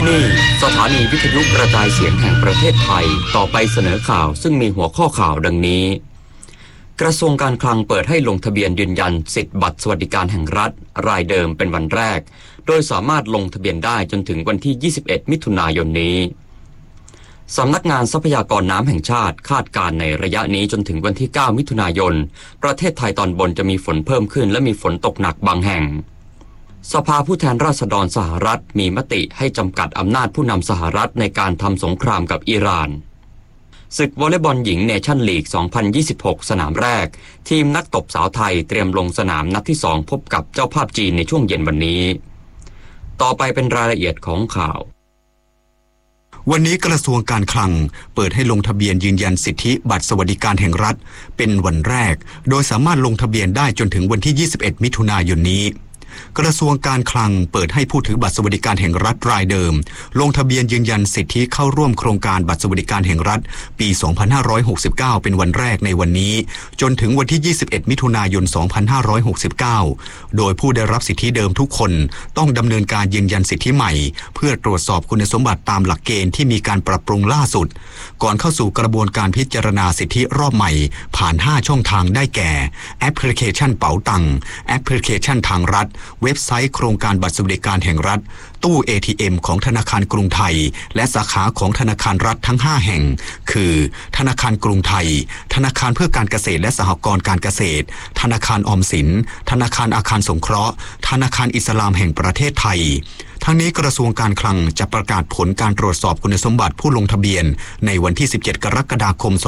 ที่นี่สถานีวิทยุกระจายเสียงแห่งประเทศไทยต่อไปเสนอข่าวซึ่งมีหัวข้อข่าวดังนี้กระทรวงการคลังเปิดให้ลงทะเบียนยืนยันสิทธิบัตรสวัสดิการแห่งรัฐรายเดิมเป็นวันแรกโดยสามารถลงทะเบียนได้จนถึงวันที่21มิถุนายนนี้สำนักงานทรัพยากรน้ำแห่งชาติคาดการณ์ในระยะนี้จนถึงวันที่9มิถุนายนประเทศไทยตอนบนจะมีฝนเพิ่มขึ้นและมีฝนตกหนักบางแห่งสภาผู้แทนราษฎรสหรัฐมีมติให้จำกัดอำนาจผู้นำสหรัฐในการทำสงครามกับอิหร่านศึกวอลเลย์บอลหญิงเนชั่นลีก 2026 สนามแรกทีมนักตบสาวไทยเตรียมลงสนามนัดที่2พบกับเจ้าภาพจีนในช่วงเย็นวันนี้ต่อไปเป็นรายละเอียดของข่าววันนี้กระทรวงการคลังเปิดให้ลงทะเบียนยืนยันสิทธิบัตรสวัสดิการแห่งรัฐเป็นวันแรกโดยสามารถลงทะเบียนได้จนถึงวันที่21มิถุนายนนี้กระทรวงการคลังเปิดให้ผู้ถือบัตรสวัสดิการแห่งรัฐรายเดิมลงทะเบียนยืนยันสิทธิเข้าร่วมโครงการบัตรสวัสดิการแห่งรัฐปี2569เป็นวันแรกในวันนี้จนถึงวันที่21มิถุนายน2569โดยผู้ได้รับสิทธิเดิมทุกคนต้องดำเนินการยืนยันสิทธิใหม่เพื่อตรวจสอบคุณสมบัติตามหลักเกณฑ์ที่มีการปรับปรุงล่าสุดก่อนเข้าสู่กระบวนการพิจารณาสิทธิรอบใหม่ผ่าน5ช่องทางได้แก่แอปพลิเคชันเป๋าตังแอปพลิเคชันทางรัฐเว็บไซต์โครงการบัตรสวัสดิการแห่งรัฐตู้ ATM ของธนาคารกรุงไทยและสาขาของธนาคารรัฐทั้ง5แห่งคือธนาคารกรุงไทยธนาคารเพื่อการเกษตรและสหกรณ์การเกษตรธนาคารออมสินธนาคารอาคารสงเคราะห์ธนาคารอิสลามแห่งประเทศไทยทั้งนี้กระทรวงการคลังจะประกาศผลการตรวจสอบคุณสมบัติผู้ลงทะเบียนในวันที่17กรกฎาคม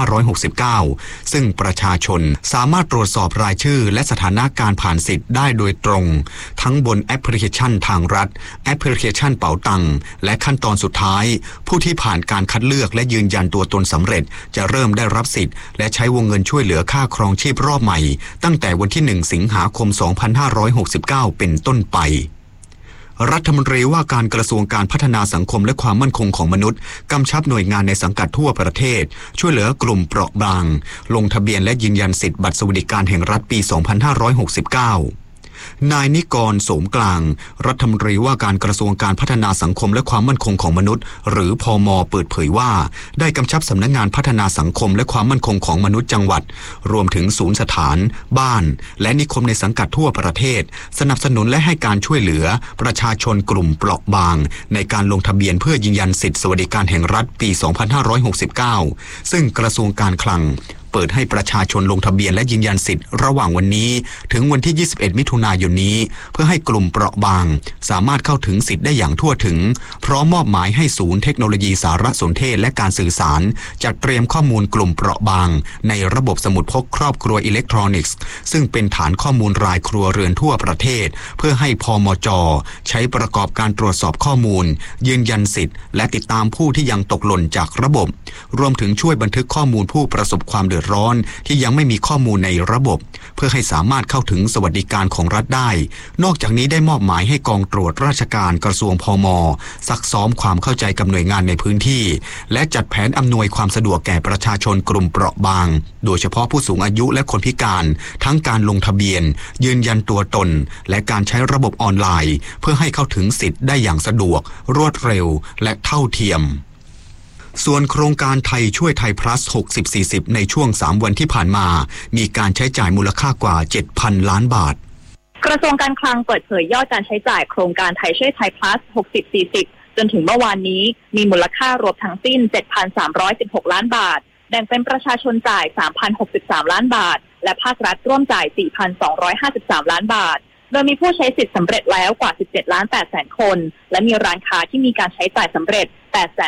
2569ซึ่งประชาชนสามารถตรวจสอบรายชื่อและสถานะการผ่านสิทธิ์ได้โดยตรงทั้งบนแอปพลิเคชันทางรัฐแอปพลิเคชันเป๋าตังและขั้นตอนสุดท้ายผู้ที่ผ่านการคัดเลือกและยืนยันตัวตนสำเร็จจะเริ่มได้รับสิทธิ์และใช้วงเงินช่วยเหลือค่าครองชีพรอบใหม่ตั้งแต่วันที่1สิงหาคม2569เป็นต้นไปรัฐมนตรีว่าการกระทรวงการพัฒนาสังคมและความมั่นคงของมนุษย์กำชับหน่วยงานในสังกัดทั่วประเทศช่วยเหลือกลุ่มเปราะบางลงทะเบียนและยืนยันสิทธิบัตรสวัสดิการแห่งรัฐปี2569นายนิกรโสมกลางรัฐมนตรีว่าการกระทรวงการพัฒนาสังคมและความมั่นคงของมนุษย์หรือพม.เปิดเผยว่าได้กำชับสำนักงานพัฒนาสังคมและความมั่นคงของมนุษย์จังหวัดรวมถึงศูนย์สถานบ้านและนิคมในสังกัดทั่วประเทศสนับสนุนและให้การช่วยเหลือประชาชนกลุ่มเปราะบางในการลงทะเบียนเพื่อยืนยันสิทธิสวัสดิการแห่งรัฐปี2569ซึ่งกระทรวงการคลังเปิดให้ประชาชนลงทะเบียนและยืนยันสิทธิ์ระหว่างวันนี้ถึงวันที่21มิถุนายนนี้เพื่อให้กลุ่มเปราะบางสามารถเข้าถึงสิทธิ์ได้อย่างทั่วถึงพร้อมมอบหมายให้ศูนย์เทคโนโลยีสารสนเทศและการสื่อสารจัดเตรียมข้อมูลกลุ่มเปราะบางในระบบสมุดพกครอบครัวอิเล็กทรอนิกส์ซึ่งเป็นฐานข้อมูลรายครัวเรือนทั่วประเทศเพื่อให้พมจ.ใช้ประกอบการตรวจสอบข้อมูลยืนยันสิทธิ์และติดตามผู้ที่ยังตกหล่นจากระบบรวมถึงช่วยบันทึกข้อมูลผู้ประสบความเดือดร้อนที่ยังไม่มีข้อมูลในระบบเพื่อให้สามารถเข้าถึงสวัสดิการของรัฐได้นอกจากนี้ได้มอบหมายให้กองตรวจราชการกระทรวงพม.ซักซ้อมความเข้าใจกับหน่วยงานในพื้นที่และจัดแผนอำนวยความสะดวกแก่ประชาชนกลุ่มเปราะบางโดยเฉพาะผู้สูงอายุและคนพิการทั้งการลงทะเบียนยืนยันตัวตนและการใช้ระบบออนไลน์เพื่อให้เข้าถึงสิทธิ์ได้อย่างสะดวกรวดเร็วและเท่าเทียมส่วนโครงการไทยช่วยไทย plus 60-40 ในช่วง3วันที่ผ่านมามีการใช้จ่ายมูลค่ากว่า 7,000 ล้านบาทกระทรวงการคลังเปิดเผยยอดการใช้จ่ายโครงการไทยช่วยไทย plus 60-40 จนถึงเมื่อวานนี้มีมูลค่ารวมทั้งสิ้น 7,316 ล้านบาทแบ่งเป็นประชาชนจ่าย 3,063 ล้านบาทและภาครัฐร่วมจ่าย 4,253 ล้านบาทโดยมีผู้ใช้สิทธิ์สำเร็จแล้วกว่า 17,800,000 คนและมีร้านค้าที่มีการใช้จ่ายสำเร็จ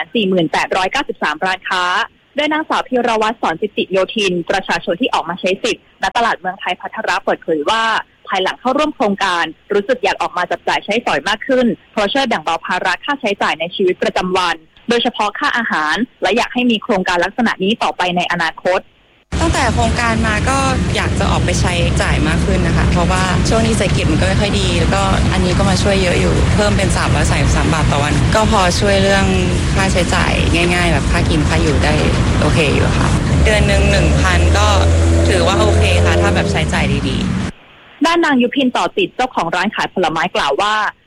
848,93 ร้านค้าโดยนางสาวพิรวัตร สอนจิตติโยธินประชาชนที่ออกมาใช้สิทธิ์ณตลาดเมืองไทยภัทรเปิดเผยว่าภายหลังเข้าร่วมโครงการรู้สึกอยากออกมาจับจ่ายใช้สอยมากขึ้นเพราะช่วยแบ่งเบาภาระค่าใช้จ่ายในชีวิตประจำวันโดยเฉพาะค่าอาหารและอยากให้มีโครงการลักษณะนี้ต่อไปในอนาคตตั้งแต่โครงการมาก็อยากจะออกไปใช้จ่ายมากขึ้นนะคะเพราะว่าช่วงนี้เศรษฐกิจมันก็ไม่ค่อยดีแล้วก็อันนี้ก็มาช่วยเยอะอยู่เพิ่มเป็น333 บาทต่อวันก็พอช่วยเรื่องค่าใช้จ่ายง่ายๆแบบค่ากินค่าอยู่ได้โอเคอยู่ค่ะเดือนนึง 1,000 ก็ถือว่าโอเคค่ะถ้าแบบใช้จ่ายดีๆด้านนางยุพินต่อติดเจ้าของร้านขายผลไม้กล่าวว่า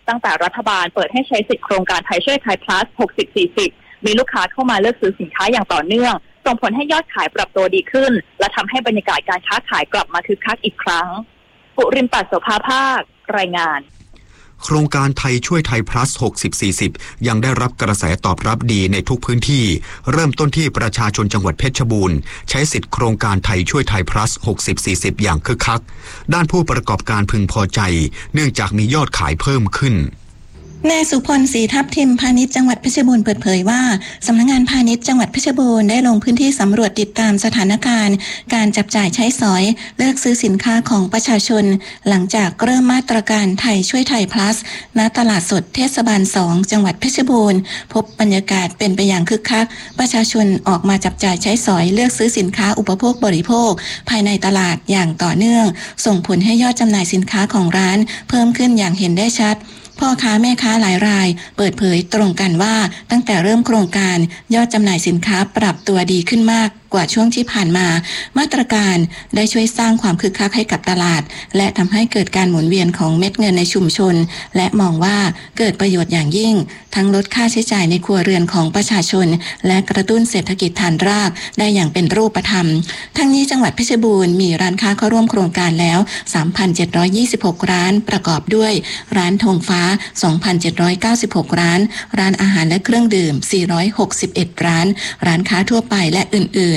ตั้งแต่รัฐบาลเปิดให้ใช้สิทธิโครงการไทยช่วยไทย plus 60-40 มีลูกค้าเข้ามาเลือกซื้อสินค้าอย่างต่อเนื่องส่งผลให้ยอดขายปรับตัวดีขึ้นและทำให้บรรยากาศการค้าขายกลับมาคึกคักอีกครั้งปุริมปัสโสภาภาครายงานโครงการไทยช่วยไทย plus 60-40 ยังได้รับกระแสตอบรับดีในทุกพื้นที่เริ่มต้นที่ประชาชนจังหวัดเพชรบูรณ์ใช้สิทธิโครงการไทยช่วยไทย plus 60-40 อย่างคึกคักด้านผู้ประกอบการพึงพอใจเนื่องจากมียอดขายเพิ่มขึ้นนายสุพลศรีทับทิมพาณิชย์จังหวัดเพชรบูรณ์เปิดเผยว่าสำนักงานพาณิชย์จังหวัดเพชรบูรณ์ได้ลงพื้นที่สำรวจติดตามสถานการณ์การจับจ่ายใช้สอยเลือกซื้อสินค้าของประชาชนหลังจากเริ่มมาตรการไทยช่วยไทย plus ณตลาดสดเทศบาล2จังหวัดเพชรบูรณ์พบบรรยากาศเป็นไปอย่างคึกคักประชาชนออกมาจับจ่ายใช้สอยเลือกซื้อสินค้าอุปโภคบริโภคภายในตลาดอย่างต่อเนื่องส่งผลให้ยอดจำหน่ายสินค้าของร้านเพิ่มขึ้นอย่างเห็นได้ชัดพ่อค้าแม่ค้าหลายรายเปิดเผยตรงกันว่าตั้งแต่เริ่มโครงการยอดจำหน่ายสินค้าปรับตัวดีขึ้นมากกว่าช่วงที่ผ่านมามาตรการได้ช่วยสร้างความคึกคักให้กับตลาดและทำให้เกิดการหมุนเวียนของเม็ดเงินในชุมชนและมองว่าเกิดประโยชน์อย่างยิ่งทั้งลดค่าใช้จ่ายในครัวเรือนของประชาชนและกระตุ้นเศรษฐกิจฐานรากได้อย่างเป็นรูปธรรมทั้งนี้จังหวัดเพชรบูรณ์มีร้านค้าเข้าร่วมโครงการแล้ว 3,726 ร้านประกอบด้วยร้านธงฟ้า 2,796 ร้านร้านอาหารและเครื่องดื่ม461ร้านร้านค้าทั่วไปและอื่น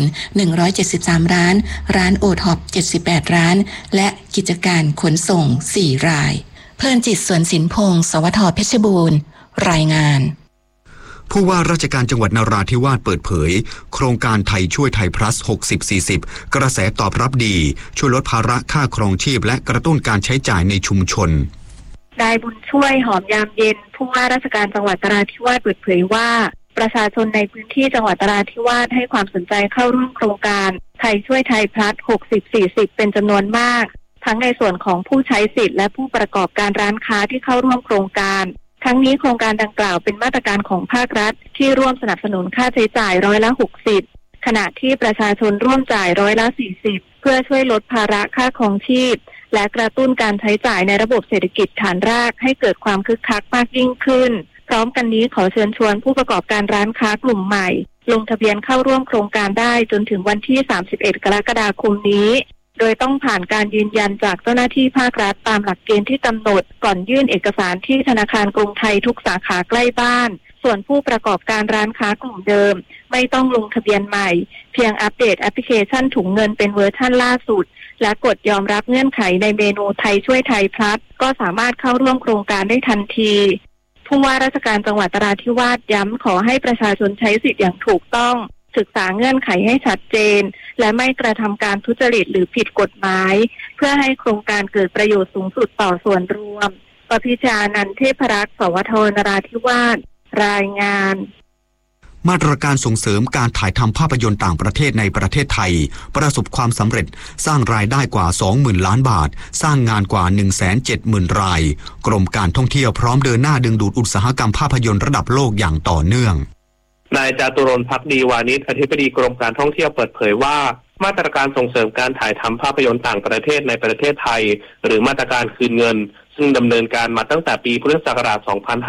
173ร้านร้านโอท็อป78ร้านและกิจการขนส่ง4รายเพลินจิตสวนสินพงศ์สวทเพชรบูรณ์รายงานผู้ว่าราชการจังหวัดนราธิวาสเปิดเผยโครงการไทยช่วยไทย plus 60-40 กระแสตอบรับดีช่วยลดภาระค่าครองชีพและกระตุ้นการใช้จ่ายในชุมชนนายบุญช่วยหอมยามเย็นผู้ว่าราชการจังหวัดนราธิวาสเปิดเผยว่าประชาชนในพื้นที่จังหวัดนราธิวาสให้ความสนใจเข้าร่วมโครงการไทยช่วยไทย plus 60-40 เป็นจำนวนมากทั้งในส่วนของผู้ใช้สิทธิ์และผู้ประกอบการร้านค้าที่เข้าร่วมโครงการทั้งนี้โครงการดังกล่าวเป็นมาตรการของภาครัฐที่ร่วมสนับสนุนค่าใช้จ่าย60%ขณะที่ประชาชนร่วมจ่าย40%เพื่อช่วยลดภาระค่าครองชีพและกระตุ้นการใช้จ่ายในระบบเศรษฐกิจฐานรากให้เกิดความคึกคักมากยิ่งขึ้นพร้อมกันนี้ขอเชิญชวนผู้ประกอบการร้านค้ากลุ่มใหม่ลงทะเบียนเข้าร่วมโครงการได้จนถึงวันที่31กรกฎาคมนี้โดยต้องผ่านการยืนยันจากเจ้าหน้าที่ภาครัฐตามหลักเกณฑ์ที่กำหนดก่อนยื่นเอกสารที่ธนาคารกรุงไทยทุกสาขาใกล้บ้านส่วนผู้ประกอบการร้านค้ากลุ่มเดิมไม่ต้องลงทะเบียนใหม่เพียงอัปเดตแอปพลิเคชันถุงเงินเป็นเวอร์ชั่นล่าสุดและกดยอมรับเงื่อนไขในเมนูไทยช่วยไทย plus ก็สามารถเข้าร่วมโครงการได้ทันทีผู้ว่าราชการจังหวัดนราธิวาสย้ำขอให้ประชาชนใช้สิทธิ์อย่างถูกต้องศึกษาเงื่อนไขให้ชัดเจนและไม่กระทำการทุจริตหรือผิดกฎหมายเพื่อให้โครงการเกิดประโยชน์สูงสุดต่อส่วนรวมปพิชานันท์เทพรักษ์สวทนราธิวาสรายงานมาตรการส่งเสริมการถ่ายทำภาพยนตร์ต่างประเทศในประเทศไทยประสบความสำเร็จสร้างรายได้กว่า 20,000 ล้านบาทสร้างงานกว่า 170,000 รายกรมการท่องเที่ยวพร้อมเดินหน้าดึงดูดอุตสาหกรรมภาพยนตร์ระดับโลกอย่างต่อเนื่องนายจาตุรนต์ ภักดีวานิชอธิบดีกรมการท่องเที่ยวเปิดเผยว่ามาตรการส่งเสริมการถ่ายทำภาพยนตร์ต่างประเทศในประเทศไทยหรือมาตรการคืนเงินซึ่งดำเนินการมาตั้งแต่ปีพุทธศักราช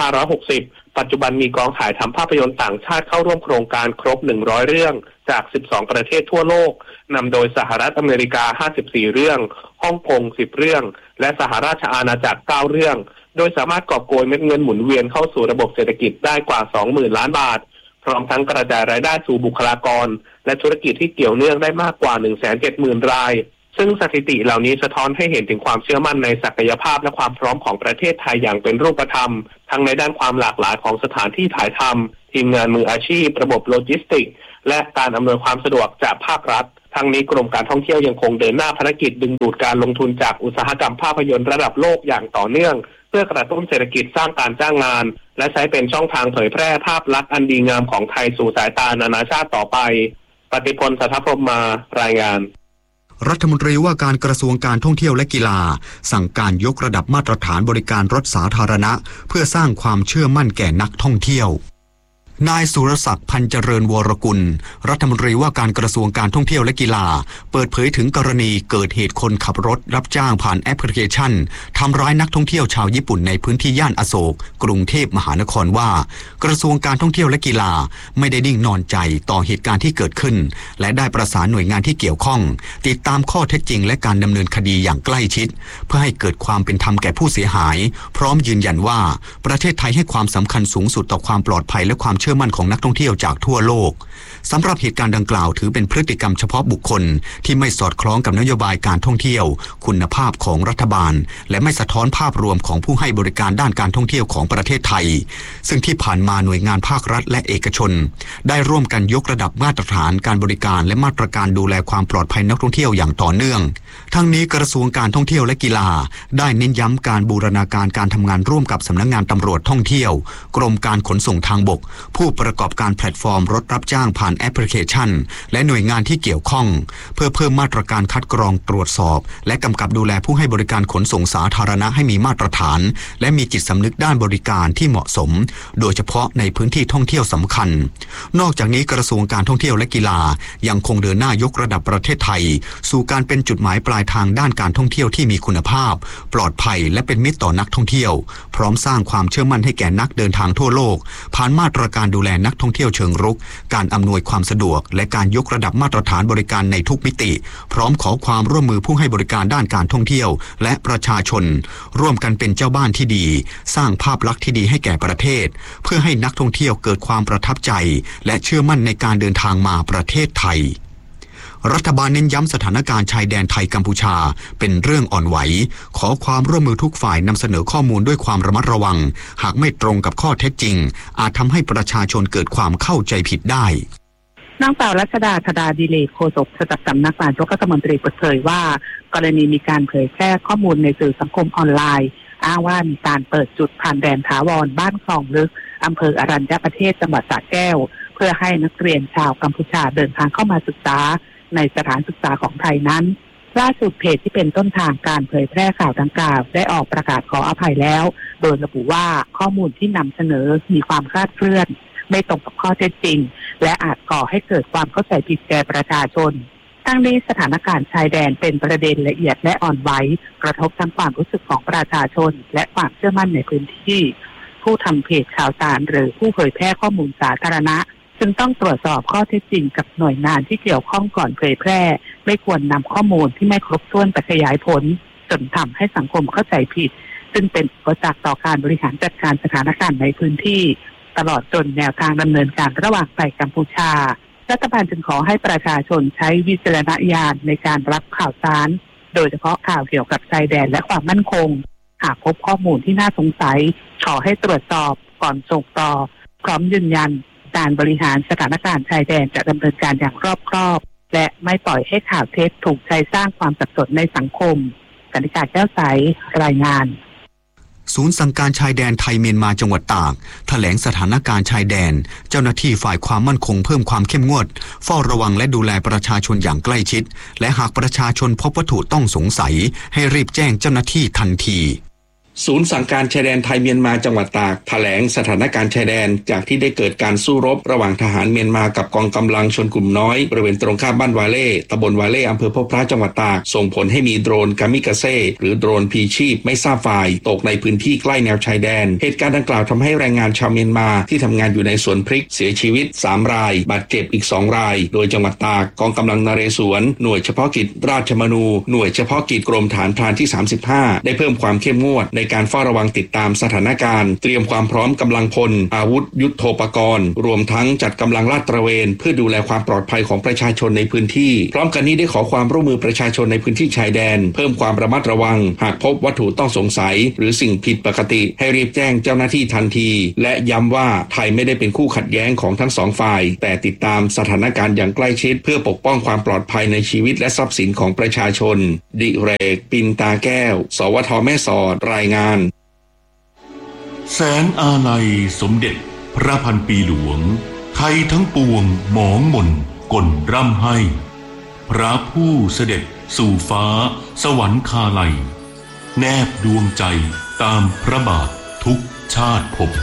2560 ปัจจุบันมีกองถ่ายทำภาพยนตร์ต่างชาติเข้าร่วมโครงการครบ 100 เรื่องจาก 12 ประเทศทั่วโลกนำโดยสหรัฐอเมริกา 54 เรื่องฮ่องกง 10 เรื่องและสหราชอาณาจักร 9 เรื่องโดยสามารถกอบโกยเม็ดเงินหมุนเวียนเข้าสู่ระบบเศรษฐกิจได้กว่า 20,000 ล้านบาทพร้อมทั้งกระจายรายได้สู่บุคลากรและธุรกิจที่เกี่ยวเนื่องได้มากกว่า 170,000 รายซึ่งสถิติเหล่านี้สะท้อนให้เห็นถึงความเชื่อมั่นในศักยภาพและความพร้อมของประเทศไทยอย่างเป็นรูปธรรมทั้งในด้านความหลากหลายของสถานที่ถ่ายทำทีมงานมืออาชีพระบบโลจิสติกส์และการอำนวยความสะดวกจากภาครัฐทั้งนี้กรมการท่องเที่ยวยังคงเดินหน้าภารกิจดึงดูดการลงทุนจากอุตสาหกรรมภาพยนตร์ระดับโลกอย่างต่อเนื่องเพื่อกระตุ้นเศรษฐกิจสร้างการจ้างงานและใช้เป็นช่องทางเผยแพร่ภาพลักษณ์อันดีงามของไทยสู่สายตานานาชาติต่อไปปฏิพล สัทธพรหมมารายงานรัฐมนตรีว่าการกระทรวงการท่องเที่ยวและกีฬาสั่งการยกระดับมาตรฐานบริการรถสาธารณะเพื่อสร้างความเชื่อมั่นแก่นักท่องเที่ยวนายสุรศักดิ์พันเจริญวรกุลรัฐมนตรีว่าการกระทรวงการท่องเที่ยวและกีฬาเปิดเผยถึงกรณีเกิดเหตุคนขับรถรับจ้างผ่านแอปพลิเคชันทำร้ายนักท่องเที่ยวชาวญี่ปุ่นในพื้นที่ย่านอโศกกรุงเทพมหานครว่ากระทรวงการท่องเที่ยวและกีฬาไม่ได้นิ่งนอนใจต่อเหตุการณ์ที่เกิดขึ้นและได้ประสานหน่วยงานที่เกี่ยวข้องติดตามข้อเท็จจริงและการดำเนินคดีอย่างใกล้ชิดเพื่อให้เกิดความเป็นธรรมแก่ผู้เสียหายพร้อมยืนยันว่าประเทศไทยให้ความสำคัญสูงสุดต่อความปลอดภัยและความเชื่อมั่นของนักท่องเที่ยวจากทั่วโลกสำหรับเหตุการณ์ดังกล่าวถือเป็นพฤติกรรมเฉพาะบุคคลที่ไม่สอดคล้องกับนโยบายการท่องเที่ยวคุณภาพของรัฐบาลและไม่สะท้อนภาพรวมของผู้ให้บริการด้านการท่องเที่ยวของประเทศไทยซึ่งที่ผ่านมาหน่วยงานภาครัฐและเอกชนได้ร่วมกันยกระดับมาตรฐานการบริการและมาตรการดูแลความปลอดภัยนักท่องเที่ยวอย่างต่อเนื่องทั้งนี้กระทรวงการท่องเที่ยวและกีฬาได้เน้นย้ำการบูรณาการการทำงานร่วมกับสำนักงานตำรวจท่องเที่ยวกรมการขนส่งทางบกผู้ประกอบการแพลตฟอร์มรถรับจ้างผ่านแอปพลิเคชันและหน่วยงานที่เกี่ยวข้องเพื่อเพิ่มมาตรการคัดกรองตรวจสอบและกำกับดูแลผู้ให้บริการขนส่งสาธารณะให้มีมาตรฐานและมีจิตสำนึกด้านบริการที่เหมาะสมโดยเฉพาะในพื้นที่ท่องเที่ยวสำคัญนอกจากนี้กระทรวงการท่องเที่ยวและกีฬายังคงเดินหน้ายกระดับประเทศไทยสู่การเป็นจุดหมายปลายทางด้านการท่องเที่ยวที่มีคุณภาพปลอดภัยและเป็นมิตรต่อนักท่องเที่ยวพร้อมสร้างความเชื่อมั่นให้แก่นักเดินทางทั่วโลกผ่านมาตรการดูแลนักท่องเที่ยวเชิงรุกการอำนวยความสะดวกและการยกระดับมาตรฐานบริการในทุกมิติพร้อมขอความร่วมมือผู้ให้บริการด้านการท่องเที่ยวและประชาชนร่วมกันเป็นเจ้าบ้านที่ดีสร้างภาพลักษณ์ที่ดีให้แก่ประเทศเพื่อให้นักท่องเที่ยวเกิดความประทับใจและเชื่อมั่นในการเดินทางมาประเทศไทยรัฐบาลเน้นย้ำสถานการณ์ชายแดนไทยกัมพูชาเป็นเรื่องอ่อนไหวขอความร่วมมือทุกฝ่ายนำเสนอข้อมูลด้วยความระมัดระวังหากไม่ตรงกับข้อเท็จจริงอาจทำให้ประชาชนเกิดความเข้าใจผิดได้นางสาวรัชดาธดาดิเลกโฆษกประจำสำนักนายกรัฐมนตรีเปิดเผยว่ากรณีมีการเผยแพร่ข้อมูลในสื่อสังคมออนไลน์อ้างว่ามีการเปิดจุดผ่านแดนถาวรบ้านคลองลึกอำเภออรัญญประเทศจังหวัดสระแก้วเพื่อให้นักเรียนชาวกัมพูชาเดินทางเข้ามาศึกษาในสถานศึกษาของไทยนั้นล่าสุดเพจที่เป็นต้นทางการเผยแพร่ข่าวดังกล่าวได้ออกประกาศขออภัยแล้วโดยระบุว่าข้อมูลที่นำเสนอมีความคลาดเคลื่อนไม่ตรงกับข้อเท็จจริงและอาจก่อให้เกิดความเข้าใจผิดแก่ประชาชนทั้งนี้สถานการณ์ชายแดนเป็นประเด็นละเอียดและอ่อนไหวกระทบทั้งความรู้สึกของประชาชนและความเชื่อมั่นในพื้นที่ผู้ทำเพจข่าวสารหรือผู้เผยแพร่ข้อมูลสาธารณะจึงต้องตรวจสอบข้อเท็จจริงกับหน่วยงานที่เกี่ยวข้องก่อนเผยแพร่ไม่ควรนำข้อมูลที่ไม่ครบถ้วนไปขยายผลจนทำให้สังคมเข้าใจผิดซึ่งเป็นอุปสรรคต่อการบริหารจัดการสถานการณ์ในพื้นที่ตลอดจนแนวทางดำเนินการระหว่างไทยกัมพูชารัฐบาลจึงขอให้ประชาชนใช้วิจารณญาณในการรับข่าวสารโดยเฉพาะข่าวเกี่ยวกับชายแดนและความมั่นคงหากพบข้อมูลที่น่าสงสัยขอให้ตรวจสอบก่อนส่งต่อพร้อมยืนยันการบริหารสถานการณ์ชายแดนจะดำเนินการอย่างรอบคอบและไม่ปล่อยให้ข่าวเท็จถูกใช้สร้างความสับสนในสังคมกนิกาแก้วใสรายงานศูนย์สั่งการชายแดนไทยเมียนมาจังหวัดตากแถลงสถานการณ์ชายแดนเจ้าหน้าที่ฝ่ายความมั่นคงเพิ่มความเข้มงวดเฝ้าระวังและดูแลประชาชนอย่างใกล้ชิดและหากประชาชนพบวัตถุต้องสงสัยให้รีบแจ้งเจ้าหน้าที่ทันทีศูนย์สั่งการชายแดนไทยเมียนมาจังหวัดตากแถลงสถานการณ์ชายแดนจากที่ได้เกิดการสู้รบระหว่างทหารเมียนมากับกองกำลังชนกลุ่มน้อยบริเวณตรงข้ามบ้านวาเล่ตำบลวาเล่อำเภอพบพระจังหวัดตากส่งผลให้มีโดรนกามิกาเซ่หรือโดรนพีชีพไม่ทราบฝ่ายตกในพื้นที่ใกล้แนวชายแดนเหตุการณ์ดังกล่าวทำให้แรงงานชาวเมียนมาที่ทำงานอยู่ในสวนพริกเสียชีวิต3รายบาดเจ็บอีก2รายโดยจังหวัดตากกองกำลังนเรศวรหน่วยเฉพาะกิจราชมนูหน่วยเฉพาะกิจกรมฐานพรานที่35ได้เพิ่มความเข้มงวดในการเฝ้าระวังติดตามสถานการณ์เตรียมความพร้อมกำลังพลอาวุธยุทโธปกรณ์รวมทั้งจัดกำลังลาดตระเวนเพื่อดูแลความปลอดภัยของประชาชนในพื้นที่พร้อมกันนี้ได้ขอความร่วมมือประชาชนในพื้นที่ชายแดนเพิ่มความระมัดระวังหากพบวัตถุต้องสงสัยหรือสิ่งผิดปกติให้รีบแจ้งเจ้าหน้าที่ทันทีและย้ำว่าไทยไม่ได้เป็นคู่ขัดแย้งของทั้งสองฝ่ายแต่ติดตามสถานการณ์อย่างใกล้ชิดเพื่อปกป้องความปลอดภัยในชีวิตและทรัพย์สินของประชาชนดิเรกปินตาแก้วสวทแม่สอดรายงานแสนอาลัยสมเด็จพระพันปีหลวงไทยทั้งปวงหมองมนกลร่ำให้พระผู้เสด็จสู่ฟ้าสวรรคาลัยแนบดวงใจตามพระบาททุกชาติภพ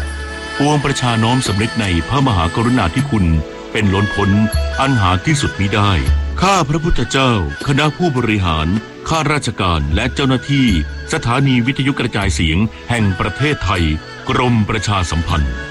ปวงประชาน้อมสำนึกในพระมหากรุณาธิคุณเป็นล้นพ้นอันหาที่สุดมิได้ข้าพระพุทธเจ้าคณะผู้บริหารข้าราชการและเจ้าหน้าที่สถานีวิทยุกระจายเสียงแห่งประเทศไทยกรมประชาสัมพันธ์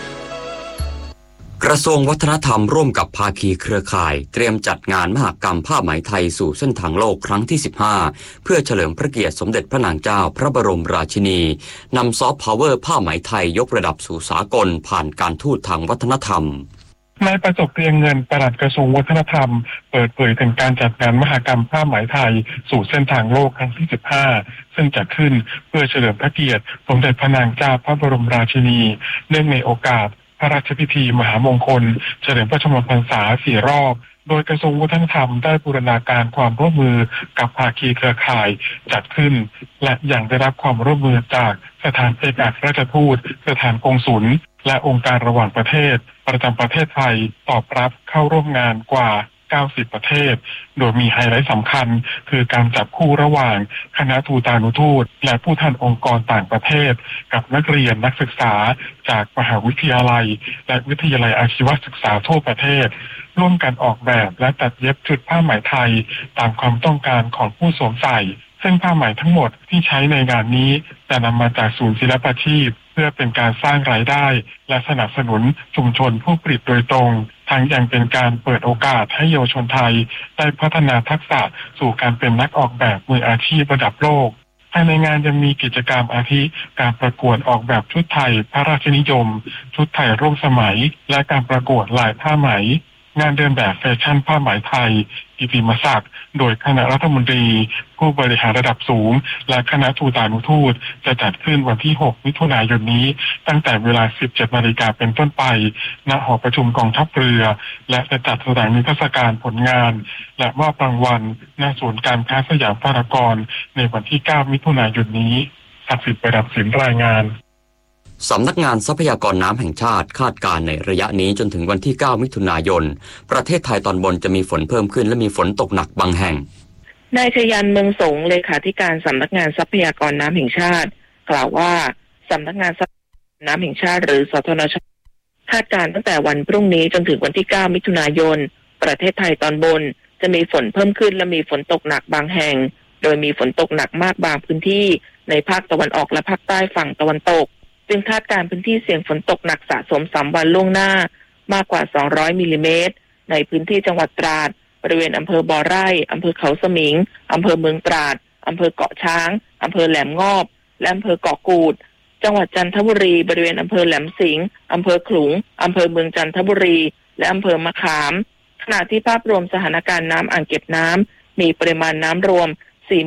กระทรวงวัฒนธรรมร่วมกับภาคีเครือข่ายเตรียมจัดงานมหกรรมผ้าไหมไทยสู่เส้นทางโลกครั้งที่15เพื่อเฉลิมพระเกียรติสมเด็จพระนางเจ้าพระบรมราชินีนำซอฟต์พาวเวอร์ผ้าไหมไทยยกระดับสู่สากลผ่านการทูตทางวัฒนธรรมนายประสบเรียงเงินปลัดกระทรวงวัฒนธรรมเปิดเผยถึงการจัดงานมหกรรมผ้าไหมไทยสู่เส้นทางโลกครั้งที่15ซึ่งจัดขึ้นเพื่อเฉลิมพระเกียรติสมเด็จพระนางเจ้าพระบรมราชินีเนื่องในโอกาสพระราชพิธีมหามงคลเฉลิมพระชนมพรรษา4 รอบโดยกระทรวงวัฒนธรรมได้บูรณาการความร่วมมือกับภาคีเครือข่ายจัดขึ้นและยังได้รับความร่วมมือจากสถานเอกอัครราชทูตสถานกงสุลและองค์การระหว่างประเทศประจำประเทศไทยตอบรับเข้าร่วมงานกว่า90 ประเทศโดยมีไฮไลท์สำคัญคือการจับคู่ระหว่างคณะทูตานุทูตและผู้แทนองค์กรต่างประเทศกับนักเรียนนักศึกษาจากมหาวิทยาลัยและวิทยาลัยอาชีวศึกษาทั่วประเทศร่วมกันออกแบบและตัดเย็บชุดผ้าไหมไทยตามความต้องการของผู้สวมใส่ซึ่งผ้าไหมทั้งหมดที่ใช้ในงานนี้จะนำมาจากศูนย์ศิลปาชีพเพื่อเป็นการสร้างรายได้และสนับสนุนชุมชนผู้ผลิตโดยตรงทั้งยังเป็นการเปิดโอกาสให้เยาวชนไทยได้พัฒนาทักษะสู่การเป็นนักออกแบบมืออาชีพระดับโลกภายในงานยังมีกิจกรรมอาทิการประกวดออกแบบชุดไทยพระราชนิยมชุดไทยร่วมสมัยและการประกวดลายผ้าไหมงานเดินแบบแฟชั่นผ้าไหมไทยกิตติมศักดิ์โดยคณะรัฐมนตรีผู้บริหารระดับสูงและคณะทูตานุทูตจะจัดขึ้นวันที่6 มิถุนายนนี้ตั้งแต่เวลา 17 นาฬิกาเป็นต้นไปณหอประชุมกองทัพเรือและจะจัดแสดงนิทรรศการผลงานและมอบรางวัลณศูนย์การค้าสยามพารากอนในวันที่ 9 มิถุนายนนี้ศักดิ์สิทธิ์ประดับศิลป์รายงานสำนักงานทรัพยากรน้ำแห่งชาติคาดการณ์ในระยะนี้จนถึงวันที่ 9 มิถุนายนประเทศไทยตอนบนจะมีฝนเพิ่มขึ้นและมีฝนตกหนักบางแห่งนายชยันเมืองสงเลขาธิการสำนักงานทรัพยากรน้ำแห่งชาติกล่าวว่าสำนักงานทรัพยากรน้ำแห่งชาติหรือสทนช.คาดการณ์ตั้งแต่วันพรุ่งนี้จนถึงวันที่ 9 มิถุนายนประเทศไทยตอนบนจะมีฝนเพิ่มขึ้นและมีฝนตกหนักบางแห่งโดยมีฝนตกหนักมากบางพื้นที่ในภาคตะวันออกและภาคใต้ฝั่งตะวันตกจึงคาดการณ์พื้นที่เสี่ยงฝนตกหนักสะสม3 วันล่วงหน้ามากกว่า200 มิลลิเมตรในพื้นที่จังหวัดตราดบริเวณอำเภอบ่อไร่อำเภอเขาสมิงอำเภอเมืองตราดอำเภอเกาะช้างอำเภอแหลมงอบและอำเภอเกาะกูดจังหวัดจันทบุรีบริเวณอำเภอแหลมสิงห์อำเภอขลุงอำเภอเมืองจันทบุรีและอำเภอมะขามขณะที่ภาพรวมสถานการณ์น้ำอ่างเก็บน้ำมีปริมาณน้ำรวม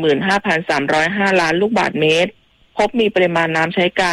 45,305 ล้านลูกบาศก์เมตรพบมีปริมาณน้ำใช้การ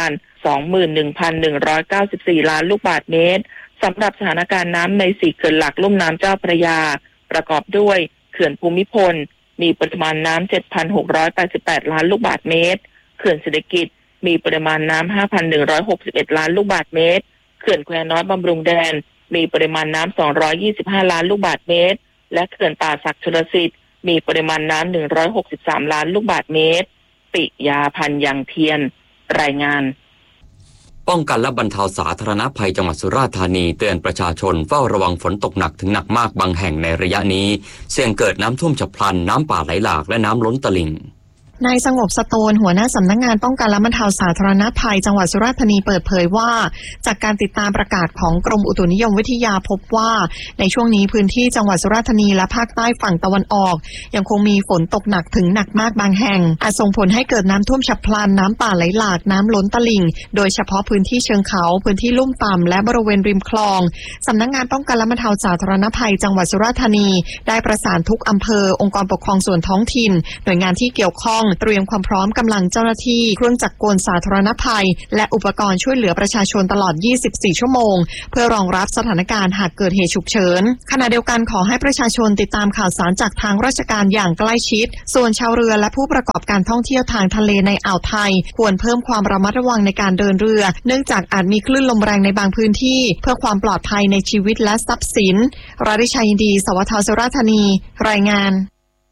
21,194 ล้านลูกบาศก์เมตรสำหรับสถานการณ์น้ำใน4เขื่อนหลักลุ่มน้ำเจ้าพระยาประกอบด้วยเขื่อนภูมิพลมีปริมาณน้ำ 7,688 ล้านลูกบาศก์เมตรเขื่อนเศรษฐกิจมีปริมาณน้ำ 5,161 ล้านลูกบาศก์เมตรเขื่อนแควน้อยบำรุงแดนมีปริมาณน้ำ 225 ล้านลูกบาศก์เมตรและเขื่อนป่าศักดิ์ชลสิทธิ์มีปริมาณน้ำ 163 ล้านลูกบาศก์เมตรปิยาพันธ์ยังเทียนรายงานป้องกันและบรรเทาสาธารณภัยจังหวัดสุราษฎร์ธานีเตือนประชาชนเฝ้าระวังฝนตกหนักถึงหนักมากบางแห่งในระยะนี้เสี่ยงเกิดน้ำท่วมฉับพลันน้ำป่าไหลหลากและน้ำล้นตลิ่งนายสงบสโตนหัวหน้าสำนักงานป้องกันและบรรเทาสาธารณภัยจังหวัดสุราษฎร์ธานีเปิดเผยว่าจากการติดตามประกาศของกรมอุตุนิยมวิทยาพบว่าในช่วงนี้พื้นที่จังหวัดสุราษฎร์ธานีและภาคใต้ฝั่งตะวันออกยังคงมีฝนตกหนักถึงหนักมากบางแห่งอาจส่งผลให้เกิดน้ำท่วมฉับพลันน้ำป่าไหลหลากน้ำล้นตลิ่งโดยเฉพาะพื้นที่เชิงเขาพื้นที่ลุ่มต่ำและบริเวณริมคลองสำนักงานป้องกันและบรรเทาสาธารณภัยจังหวัดสุราษฎร์ธานีได้ประสานทุกอำเภอองค์กรปกครองส่วนท้องถิ่นหน่วยงานที่เกี่ยวข้องเตรียมความพร้อมกำลังเจ้าหน้าที่เครื่องจักรกลสาธารณภัยและอุปกรณ์ช่วยเหลือประชาชนตลอด24ชั่วโมงเพื่อรองรับสถานการณ์หากเกิดเหตุฉุกเฉินขณะเดียวกันขอให้ประชาชนติดตามข่าวสารจากทางราชการอย่างใกล้ชิดส่วนชาวเรือและผู้ประกอบการท่องเที่ยวทางทะเลในอ่าวไทยควรเพิ่มความระมัดระวังในการเดินเรือเนื่องจากอาจมีคลื่นลมแรงในบางพื้นที่เพื่อความปลอดภัยในชีวิตและทรัพย์สินราธิชัยยินดีสวทสุราษฎร์ธานีรายงาน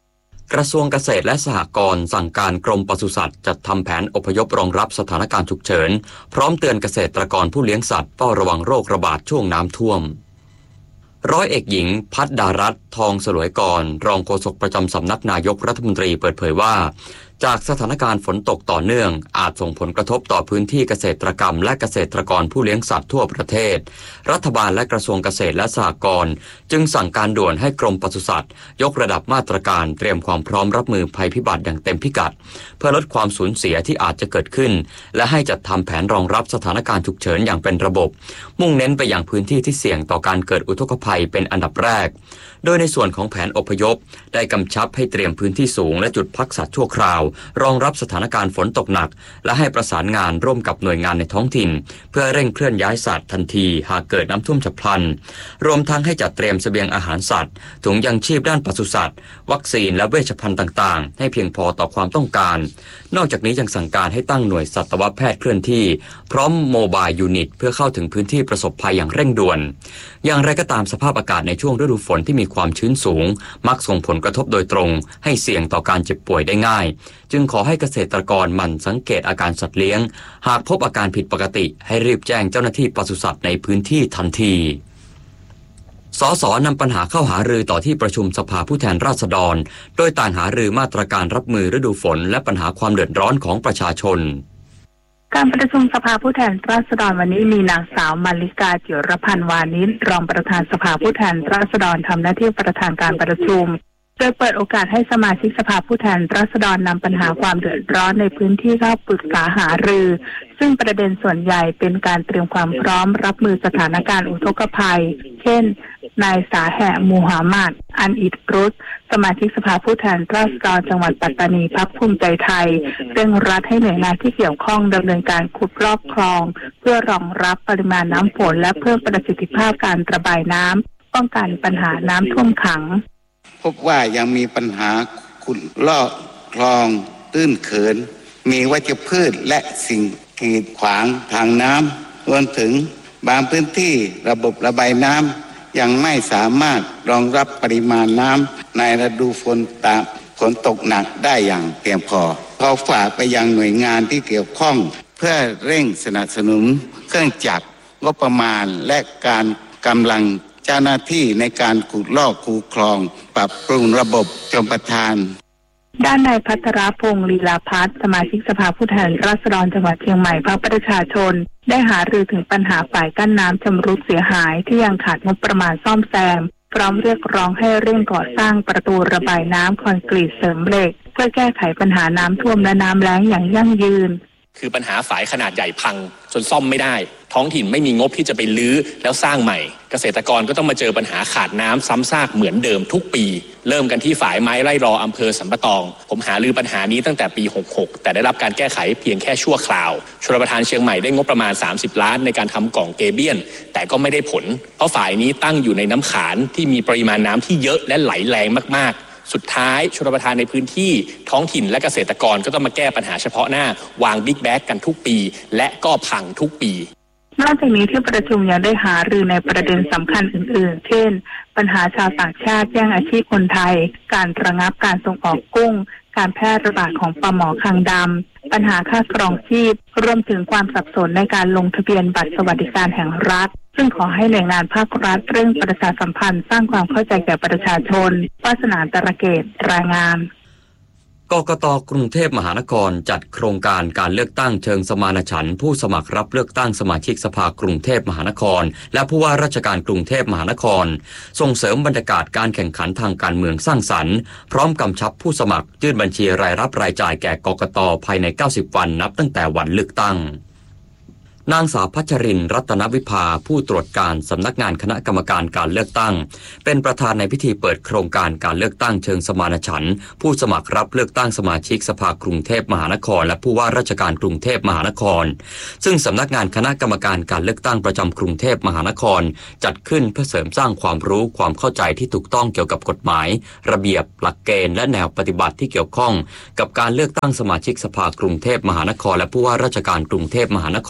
กระทรวงเกษตรและสหกรณ์สั่งการกรมปศุสัตว์จัดทำแผนอพยพรองรับสถานการณ์ฉุกเฉินพร้อมเตือนเกษตรกรผู้เลี้ยงสัตว์เฝ้าระวังโรคระบาดช่วงน้ำท่วมร้อยเอกหญิงพัฒดารัตน์ทองสลวยกรรองโฆษกประจำสำนักนายกรัฐมนตรีเปิดเผยว่าจากสถานการณ์ฝนตกต่อเนื่องอาจส่งผลกระทบต่อพื้นที่เกษตรกรรมและเกษตรกรผู้เลี้ยงสัตว์ทั่วประเทศรัฐบาลและกระทรวงเกษตรและสหกรณ์จึงสั่งการด่วนให้กรมปศุสัตว์ยกระดับมาตรการเตรียมความพร้อมรับมือภัยพิบัติอย่างเต็มพิกัดเพื่อลดความสูญเสียที่อาจจะเกิดขึ้นและให้จัดทำแผนรองรับสถานการณ์ฉุกเฉินอย่างเป็นระบบมุ่งเน้นไปยังพื้นที่ที่เสี่ยงต่อการเกิดอุทกภัยเป็นอันดับแรกโดยในส่วนของแผนอพยพได้กำชับให้เตรียมพื้นที่สูงและจุดพักสัตว์ชั่วคราวรองรับสถานการณ์ฝนตกหนักและให้ประสานงานร่วมกับหน่วยงานในท้องถิ่นเพื่อเร่งเคลื่อนย้ายสัตว์ทันทีหากเกิดน้ำท่วมฉับพลันรวมทั้งให้จัดเตรียมเสบียงอาหารสัตว์ถุงยังชีพด้านปศุสัตว์วัคซีนและเวชภัณฑ์ต่างๆให้เพียงพอต่อความต้องการนอกจากนี้ยังสั่งการให้ตั้งหน่วยสัตวแพทย์เคลื่อนที่พร้อมโมบายยูนิตเพื่อเข้าถึงพื้นที่ประสบภัยอย่างเร่งด่วนอย่างไรก็ตามสภาพอากาศในช่วงฤดูฝนที่มีความชื้นสูงมักส่งผลกระทบโดยตรงให้เสี่ยงต่อการเจ็บป่วยได้ง่ายจึงขอให้เกษตรกรหมั่นสังเกตอาการสัตว์เลี้ยงหากพบอาการผิดปกติให้รีบแจ้งเจ้าหน้าที่ปศุสัตว์ในพื้นที่ทันทีสสนำปัญหาเข้าหารือต่อที่ประชุมสภาผู้แทนราษฎรโดยต่างหารือมาตรการรับมือฤดูฝนและปัญหาความเดือดร้อนของประชาชนการประชุมสภาผู้แทนราษฎรวันนี้มีนางสาวมาริกาจิรพันธ์วานิชรองประธานสภาผู้แทนราษฎรทำหน้าที่ประธานการประชุมโดยเปิดโอกาสให้สมาชิกสภาผู้แทนราษฎรนำปัญหาความเดือดร้อนในพื้นที่เข้าปรึกษาหารือซึ่งประเด็นส่วนใหญ่เป็นการเตรียมความพร้อมรับมือสถานการณ์อุทกภัยเช่นนายสาแหะมูฮัมหมัดอันอิดรุสสมาชิกสภาผู้แทนราษฎรจังหวัดปัตตานีพรรคภูมิใจไทยเร่งรัดให้หน่วยงานที่เกี่ยวข้องดำเนินการขุดลอกคลองเพื่อรองรับปริมาณน้ำฝนและเพิ่มประสิทธิภาพการระบายน้ำป้องกันปัญหาน้ำท่วมขังพบว่ายังมีปัญหาขุดลอกคลองตื้นเขินมีวัชพืชและสิ่งกีดขวางทางน้ำรวมถึงบางพื้นที่ระบบระบายน้ำยังไม่สามารถรองรับปริมาณน้ำในฤดูฝนตกหนักได้อย่างเพียงพอขอฝากไปยังหน่วยงานที่เกี่ยวข้องเพื่อเร่งสนับสนุนเครื่องจักรงบประมาณและการกำลังเจ้าหน้าที่ในการขุดลอกคูคลองปรับปรุงระบบชลประทานด้านนายพัทรพงศ์ลีลาพัฒน์สมาชิกสภาผู้แทนราษฎรจังหวัดเชียงใหม่พรรคประชาชนได้หารือถึงปัญหาฝ่ายกั้นน้ำชำรุดเสียหายที่ยังขาดงบประมาณซ่อมแซมพร้อมเรียกร้องให้เร่งก่อสร้างประตูระบายน้ำคอนกรีตเสริมเหล็กเพื่อแก้ไขปัญหาน้ำท่วมและน้ำแล้งอย่างยั่งยืนคือปัญหาฝายขนาดใหญ่พังจนซ่อมไม่ได้ท้องถิ่นไม่มีงบที่จะไปรื้อแล้วสร้างใหม่เกษตรกรก็ต้องมาเจอปัญหาขาดน้ำซ้ำซากเหมือนเดิมทุกปีเริ่มกันที่ฝายไม้ไร่รออำเภอสัมปะตองผมหารือปัญหานี้ตั้งแต่ปี66แต่ได้รับการแก้ไขเพียงแค่ชั่วคราวชลประทานเชียงใหม่ได้งบประมาณ30ล้านในการทำกล่องเกเบียนแต่ก็ไม่ได้ผลเพราะฝายนี้ตั้งอยู่ในน้ำขานที่มีปริมาณน้ำที่เยอะและไหลแรงมากๆสุดท้ายชลประทานในพื้นที่ท้องถิ่นและเกษตรกรก็ต้องมาแก้ปัญหาเฉพาะหน้าวางบิ๊กแบ็กกันทุกปีและก็พังทุกปีนอกจากนี้ที่ประชุมยังได้หารือในประเด็นสำคัญอื่นๆเช่นปัญหาชาวต่างชาติแย่งอาชีพคนไทยการระงับการส่งออกกุ้งการแพร่ระบาดของปลาหมอคางดำปัญหาค่าครองชีพรวมถึงความสับสนในการลงทะเบียนบัตรสวัสดิการแห่งรัฐซึ่งขอให้หน่วยงานภาครัฐเร่งประชาสัมพันธ์สร้างความเข้าใจแก่ประชาชนวาสนาตระเกตรายงานกกต.กรุงเทพมหานครจัดโครงการการเลือกตั้งเชิงสมานฉันท์ผู้สมัครรับเลือกตั้งสมาชิกสภากรุงเทพมหานครและผู้ว่าราชการกรุงเทพมหานครส่งเสริมบรรยากาศการแข่งขันทางการเมืองสร้างสรรค์พร้อมกำชับผู้สมัครยื่นบัญชีรายรับรายจ่ายแก่กกต.ภายใน90วันนับตั้งแต่วันเลือกตั้งนางสาวพัชรินทร์รัตนวิภาผู้ตรวจการสำนักงานคณะกรรมการการเลือกตั้งเป็นประธานในพิธีเปิดโครงการการเลือกตั้งเชิงสมานฉันท์ผู้สมัครรับเลือกตั้งสมาชิกสภากรุงเทพมหานครและผู้ว่าราชการกรุงเทพมหานครซึ่งสำนักงานคณะกรรมการการเลือกตั้งประจำกรุงเทพมหานครจัดขึ้นเพื่อเสริมสร้างความรู้ความเข้าใจที่ถูกต้องเกี่ยวกับกฎหมายระเบียบหลักเกณฑ์และแนวปฏิบัติที่เกี่ยวข้องกับการเลือกตั้งสมาชิกสภากรุงเทพมหานครและผู้ว่าราชการกรุงเทพมหานคร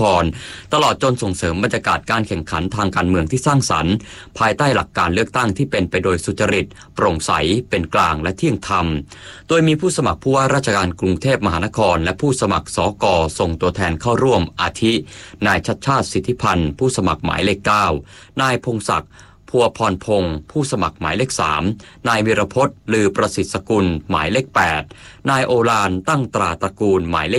ตลอดจนส่งเสริมบรรยากาศการแข่งขันทางการเมืองที่สร้างสรรค์ภายใต้หลักการเลือกตั้งที่เป็นไปโดยสุจริตโปร่งใสเป็นกลางและเที่ยงธรรมโดยมีผู้สมัครผู้ว่าราชการกรุงเทพมหานครและผู้สมัครสก.ส่งตัวแทนเข้าร่วมอาทินายชัชชาติสิทธิพันธ์ผู้สมัครหมายเลข 9 นายพงศักดิ์พัวพรพงศ์ผู้สมัครหมายเลข 3 นายวีรพจน์ลือประสิทธิ์สกุลหมายเลข 8 นายโอฬารตั้งตราตระกูลหมายเลข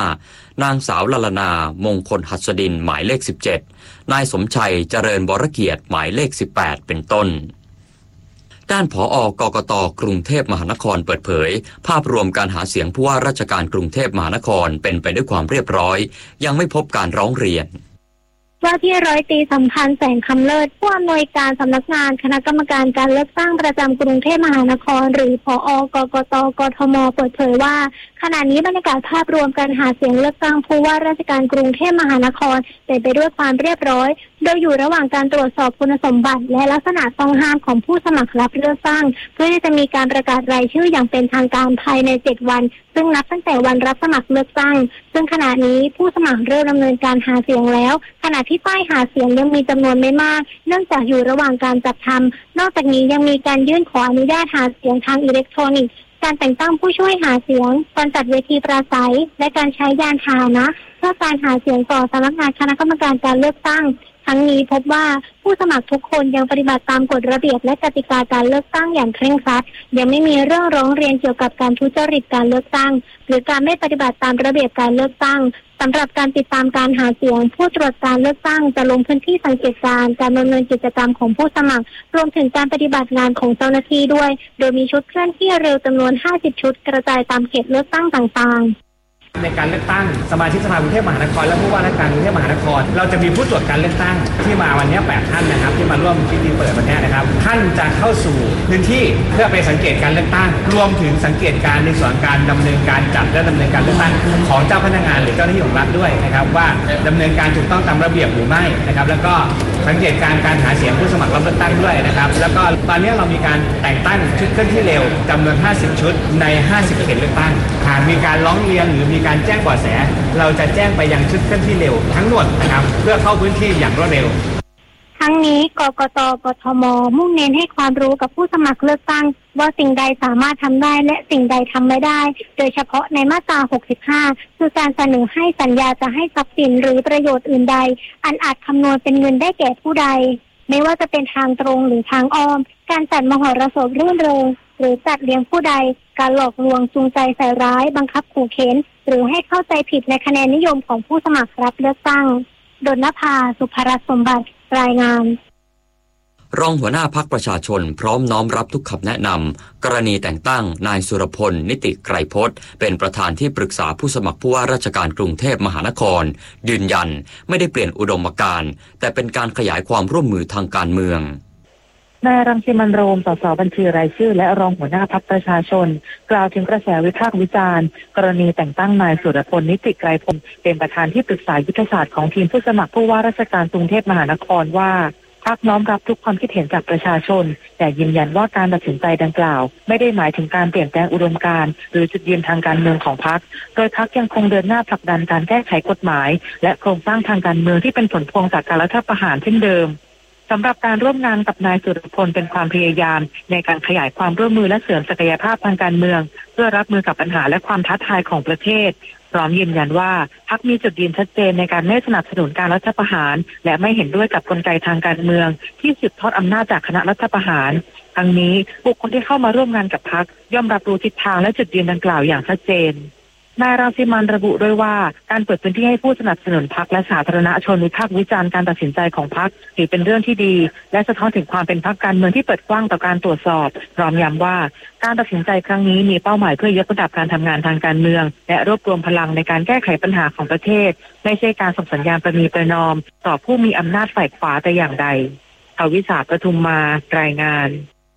15 นางสาวลลนามงคลหัสดินหมายเลข 17 นายสมชัยเจริญวรเกียรติหมายเลข 18 เป็นต้นด้านผอ.กกต.กรุงเทพมหานครเปิดเผยภาพรวมการหาเสียงผู้ว่าราชการกรุงเทพมหานครเป็นไปด้วยความเรียบร้อยยังไม่พบการร้องเรียนว่าที่ร้อยตรีสัมพันธ์แสงคำเลิศผู้อำนวยการสำนักงานคณะกรรมการการเลือกตั้งประจำกรุงเทพมหานครหรือผอ.กกต.กทม.เปิดเผยว่าขณะนี้บรรยากาศภาพรวมการหาเสียงเลือกตั้งผู้ว่าราชการกรุงเทพมหานครเป็นไปด้วยความเรียบร้อยโดยอยู่ระหว่างการตรวจสอบคุณสมบัติและลักษณะต้องห้ามของผู้สมัครรับเลือกตั้งเพื่อที่จะมีการประกาศรายชื่ออย่างเป็นทางการภายใน7 วันซึ่งนับตั้งแต่วันรับสมัครเลือกตั้งซึ่งขณะนี้ผู้สมัครเริ่มดำเนินการหาเสียงแล้วขณะที่ป้ายหาเสียงยังมีจำนวนไม่มากเนื่องจากอยู่ระหว่างการจัดทำนอกจากนี้ยังมีการยื่นขออนุญาตหาเสียงทางอิเล็กทรอนิกส์การแต่งตั้งผู้ช่วยหาเสียงการจัดเวทีปราศัยและการใช้ยานพาหนะเพื่อการหาเสียงต่อสำนักงานคณะกรรมการการเลือกตั้งทั้งนี้พบว่าผู้สมัครทุกคนยังปฏิบัติตามกฎระเบียบและกติกาการเลือกตั้งอย่างเคร่งครัดยังไม่มีเรื่องร้องเรียนเกี่ยวกับการทุจริตการเลือกตั้งหรือการไม่ปฏิบัติตามระเบียบการเลือกตั้งสำหรับการติดตามการหาเสียงผู้ตรวจการเลือกตั้งจะลงพื้นที่สังเกตการดำเนินกิจกรรมของผู้สมัครรวมถึงการปฏิบัติงานของเจ้าหน้าที่ด้วยโดยมีชุดเคลื่อนที่เร็วจำนวน50 ชุดกระจายตามเขตเลือกตั้งต่างๆในการเลือกตั้งสมาชิกสภากรุงเทพมหานครและผู้ว่าราชการกรุงเทพมหานครเราจะมีผู้ตรวจการเลือกตั้งที่มาวันนี้8 ท่านนะครับที่มาร่วมพิธีเปิดวันนี้นะครับท่านจะเข้าสู่พื้นที่เพื่อไปสังเกตการเลือกตั้งรวมถึงสังเกตการในส่วนการดำเนินการจัดและดำเนินการเลือกตั้งของเจ้าพนักงานหรือเจ้าหน้าที่ของรัฐด้วยนะครับว่าดำเนินการถูกต้องตามระเบียบหรือไม่นะครับแล้วก็สังเกตการหาเสียงผู้สมัครรับเลือกตั้งด้วยนะครับแล้วก็ตอนนี้เรามีการแต่งตั้งชุดเคลื่อนที่เร็วจำนวน50 ชุดใน50 เขตเลือกตั้งหากมีการร้องเรียนหรือมีการแจ้งเบาะแสเราจะแจ้งไปยังชุดเคลื่อนที่เร็วทั้งหมดนะครับเพื่อเข้าพื้นที่อย่างรวดเร็วทั้งนี้กกต.กทม.มุ่งเน้นให้ความรู้กับผู้สมัครเลือกตั้งว่าสิ่งใดสามารถทำได้และสิ่งใดทำไม่ได้โดยเฉพาะในมาตรา65คือการเสนอให้สัญญาจะให้ทรัพย์สินหรือประโยชน์อื่นใดอันอาจคำนวณเป็นเงินได้แก่ผู้ใดไม่ว่าจะเป็นทางตรงหรือทางอ้อมการจัดมหรสพรื่นเริงหรือจัดเลี้ยงผู้ใดการหลอกลวงจูงใจใส่ร้ายบังคับขู่เข็นหรือให้เข้าใจผิดในคะแนนนิยมของผู้สมัครรับเลือกตั้งดลนภา สุภรัตน์สมบัติรายงานรองหัวหน้าพรรคประชาชนพร้อมน้อมรับทุกคำแนะนำกรณีแต่งตั้งนายสุรพลนิติไกรพจน์เป็นประธานที่ปรึกษาผู้สมัครผู้ว่าราชการกรุงเทพมหานครยืนยันไม่ได้เปลี่ยนอุดมการณ์แต่เป็นการขยายความร่วมมือทางการเมืองนายรังสิมันต์โรม สส.บัญชีรายชื่อและรองหัวหน้าพรรคประชาชนกล่าวถึงกระแสวิพากษ์วิจารณ์กรณีแต่งตั้งนายสุรพลนิติไกรพจน์เป็นประธานที่ปรึกษายุทธศาสตร์ของทีมผู้สมัครผู้ว่าราชการกรุงเทพมหานครว่าพรรคน้อมรับทุกความคิดเห็นจากประชาชนแต่ยืนยันว่าการตัดสินใจดังกล่าวไม่ได้หมายถึงการเปลี่ยนแปลงอุดมการณ์หรือจุดยืนทางการเมืองของพรรคโดยพรรคยังคงเดินหน้าผลักดันการแก้ไขกฎหมายและโครงสร้างทางการเมืองที่เป็นผลพวงจากการรัฐประหารเช่นเดิมสำหรับการร่วมงานกับนายสุรพลเป็นความพยายามในการขยายความร่วมมือและเสริมศักยภาพทางการเมืองเพื่อรับมือกับปัญหาและความท้าทายของประเทศพร้อมยืนยันว่าพรรคมีจุดยืนชัดเจนในการไม่สนับสนุนการรัฐประหารและไม่เห็นด้วยกับกลไกทางการเมืองที่สืบทอดอำนาจจากคณะรัฐประหารทั้งนี้บุคคลที่เข้ามาร่วมงานกับพรรคย่อมรับรู้ทิศทางและจุดยืนดังกล่าวอย่างชัดเจนนายรังสิมันต์ระบุด้วยว่าการเปิดพื้นที่ให้ผู้สนับสนุนพรรคและสาธารณชนวิพากษ์วิจารณ์การตัดสินใจของพรรคถือเป็นเรื่องที่ดีและสะท้อนถึงความเป็นพรรคการเมืองที่เปิดกว้างต่อการตรวจสอบพร้อมย้ำว่าการตัดสินใจครั้งนี้มีเป้าหมายเพื่อยกระดับการทำงานทางการเมืองและรวบรวมพลังในการแก้ไขปัญหาของประเทศไม่ใช่การส่งสัญญาณประนีประนอมต่อผู้มีอำนาจฝ่ายขวาแต่อย่างใดอวิสาประทุมมารายงาน